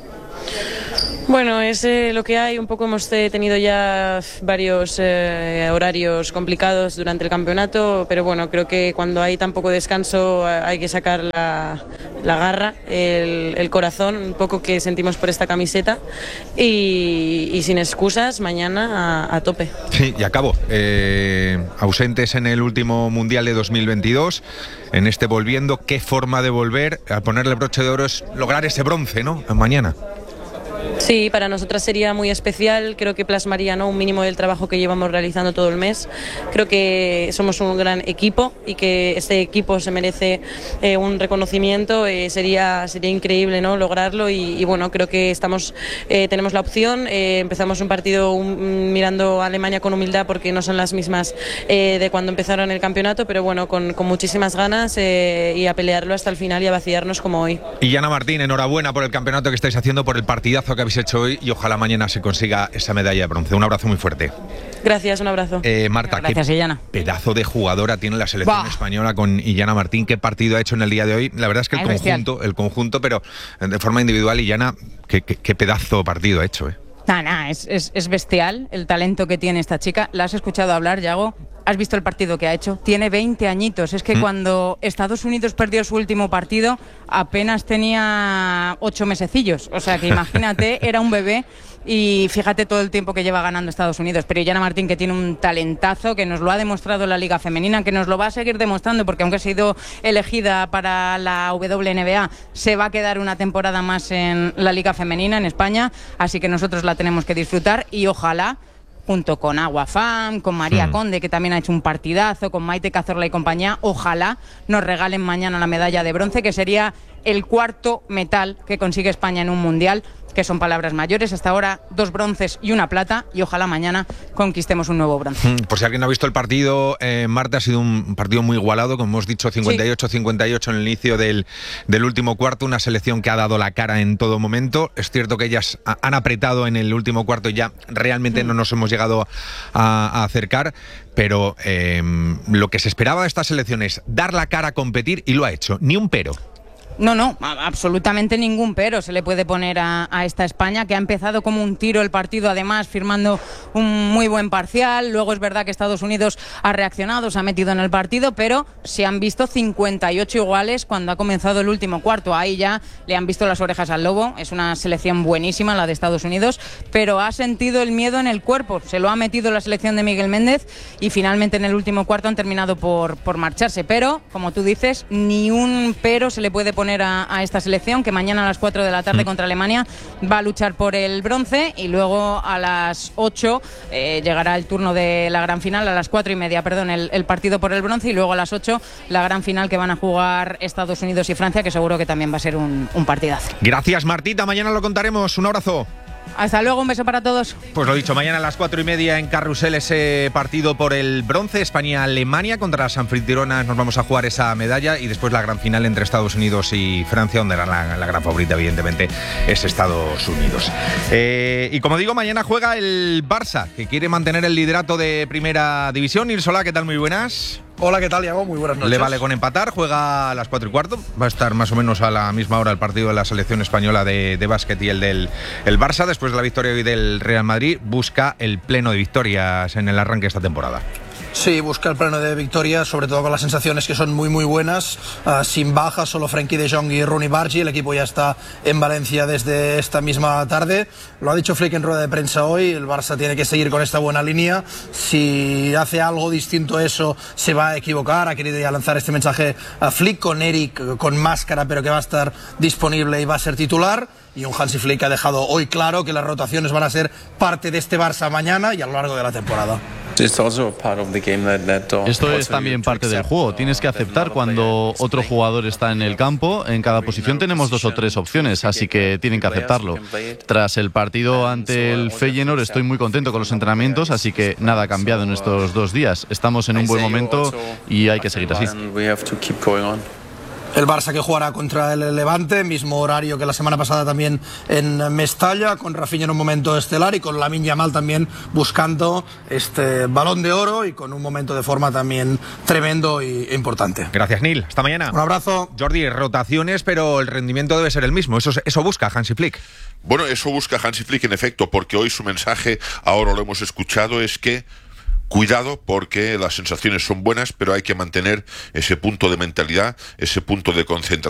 Speaker 29: Bueno, es eh, lo que hay. Un poco hemos eh, tenido ya varios eh, horarios complicados durante el campeonato, pero bueno, creo que cuando hay tan poco descanso hay que sacar la, la garra, el, el corazón, un poco que sentimos por esta camiseta, y, y sin excusas, mañana a, a tope.
Speaker 3: Sí, y acabo. Eh, ausentes en el último Mundial de dos mil veintidós, en este volviendo, ¿qué forma de volver? A ponerle el broche de oro es lograr ese bronce, ¿no? Mañana.
Speaker 29: Sí, para nosotras sería muy especial, creo que plasmaría, ¿no?, un mínimo del trabajo que llevamos realizando todo el mes. Creo que somos un gran equipo y que este equipo se merece eh, un reconocimiento, eh, sería, sería increíble, ¿no?, lograrlo, y, y bueno, creo que estamos, eh, tenemos la opción. Eh, empezamos un partido un, mirando a Alemania con humildad porque no son las mismas eh, de cuando empezaron el campeonato, pero bueno, con, con muchísimas ganas eh, y a pelearlo hasta el final y a vaciarnos como hoy.
Speaker 3: Y Yana Martín, enhorabuena por el campeonato que estáis haciendo, por el partidazo que habéis hecho hoy, y ojalá mañana se consiga esa medalla de bronce. Un abrazo muy fuerte.
Speaker 29: Gracias, un abrazo.
Speaker 3: Eh, Marta,
Speaker 29: Gracias,
Speaker 3: qué
Speaker 29: Illana.
Speaker 3: pedazo de jugadora tiene la selección bah. española con Illana Martín. Qué partido ha hecho en el día de hoy. La verdad es que el
Speaker 28: es
Speaker 3: conjunto,
Speaker 28: bestial.
Speaker 3: el conjunto, pero de forma individual, Illana, qué, qué, qué pedazo de partido ha hecho, ¿eh?
Speaker 28: Nah, nah, es, es, es bestial el talento que tiene esta chica. ¿La has escuchado hablar, Yago? ¿Has visto el partido que ha hecho? Tiene veinte añitos. Es que mm. cuando Estados Unidos perdió su último partido, apenas tenía ocho mesecillos. O sea que imagínate, era un bebé. Y fíjate todo el tiempo que lleva ganando Estados Unidos. Pero Yana Martín, que tiene un talentazo, que nos lo ha demostrado en la Liga Femenina, que nos lo va a seguir demostrando, porque aunque ha sido elegida para la W N B A, se va a quedar una temporada más en la Liga Femenina en España. Así que nosotros la tenemos que disfrutar, y ojalá, junto con Agua Fam, con María mm. Conde, que también ha hecho un partidazo, con Maite Cazorla y compañía, ojalá nos regalen mañana la medalla de bronce, que sería el cuarto metal que consigue España en un mundial, que son palabras mayores. Hasta ahora dos bronces y una plata, y ojalá mañana conquistemos un nuevo bronce.
Speaker 3: Mm, por si alguien no ha visto el partido, eh, Marta, ha sido un partido muy igualado, como hemos dicho, cincuenta y ocho cincuenta y ocho en el inicio del, del último cuarto, una selección que ha dado la cara en todo momento. Es cierto que ellas ha, han apretado en el último cuarto y ya realmente mm. no nos hemos llegado a, a acercar, pero eh, lo que se esperaba de esta selección es dar la cara a competir, y lo ha hecho, ni un pero.
Speaker 28: No, no, absolutamente ningún pero se le puede poner a, a esta España, que ha empezado como un tiro el partido, además firmando un muy buen parcial. Luego es verdad que Estados Unidos ha reaccionado, se ha metido en el partido, pero se han visto cincuenta y ocho iguales cuando ha comenzado el último cuarto. Ahí ya le han visto las orejas al lobo. Es una selección buenísima la de Estados Unidos, pero ha sentido el miedo en el cuerpo. Se lo ha metido la selección de Miguel Méndez, y finalmente en el último cuarto han terminado por, por marcharse. Pero, como tú dices, ni un pero se le puede poner A, a esta selección, que mañana a las cuatro de la tarde mm. contra Alemania va a luchar por el bronce, y luego a las ocho eh, llegará el turno de la gran final, a las cuatro y media, perdón, el, el partido por el bronce, y luego a las ocho la gran final, que van a jugar Estados Unidos y Francia, que seguro que también va a ser un, un partidazo.
Speaker 3: Gracias, Martita, mañana lo contaremos. Un abrazo.
Speaker 28: Hasta luego, un beso para todos.
Speaker 3: Pues lo dicho, mañana a las cuatro y media en Carrusel, ese partido por el bronce, España-Alemania. Contra las anfitrionas nos vamos a jugar esa medalla, y después la gran final entre Estados Unidos y Francia, donde la, la gran favorita evidentemente es Estados Unidos. Eh, y como digo, mañana juega el Barça, que quiere mantener el liderato de Primera División. Irsola, ¿qué tal? Muy buenas.
Speaker 4: Hola, ¿qué tal, Iago? Muy buenas noches.
Speaker 3: Le vale con empatar, juega a las cuatro y cuarto. Va a estar más o menos a la misma hora el partido de la selección española de, de básquet y el del el Barça. Después de la victoria hoy del Real Madrid, busca el pleno de victorias en el arranque de esta temporada.
Speaker 4: Sí, busca el pleno de victorias, sobre todo con las sensaciones que son muy muy buenas, uh, sin bajas, solo Frenkie de Jong y Rooney Bargi. El equipo ya está en Valencia desde esta misma tarde. Lo ha dicho Flick en rueda de prensa hoy, el Barça tiene que seguir con esta buena línea. Si hace algo distinto a eso, se va a equivocar. Ha querido ya lanzar este mensaje a Flick con Eric con máscara, pero que va a estar disponible y va a ser titular. Y un Hansi Flick ha dejado hoy claro que las rotaciones van a ser parte de este Barça mañana y a lo largo de la temporada.
Speaker 6: Esto es también parte del juego. Tienes que aceptar cuando otro jugador está en el campo. En cada posición tenemos dos o tres opciones, así que tienen que aceptarlo. Tras el partido ante el Feyenoord estoy muy contento con los entrenamientos, así que nada ha cambiado en estos dos días. Estamos en un buen momento y hay que seguir así.
Speaker 4: El Barça que jugará contra el Levante, mismo horario que la semana pasada también en Mestalla, con Rafinha en un momento estelar y con Lamine Yamal también buscando este Balón de Oro y con un momento de forma también tremendo e importante.
Speaker 3: Gracias, Neil. Hasta mañana.
Speaker 4: Un abrazo.
Speaker 3: Jordi, rotaciones, pero el rendimiento debe ser el mismo. Eso, eso busca Hansi Flick.
Speaker 7: Bueno, eso busca Hansi Flick en efecto, porque hoy su mensaje, ahora lo hemos escuchado, es que cuidado porque las sensaciones son buenas, pero hay que mantener ese punto de mentalidad, ese punto de concentración.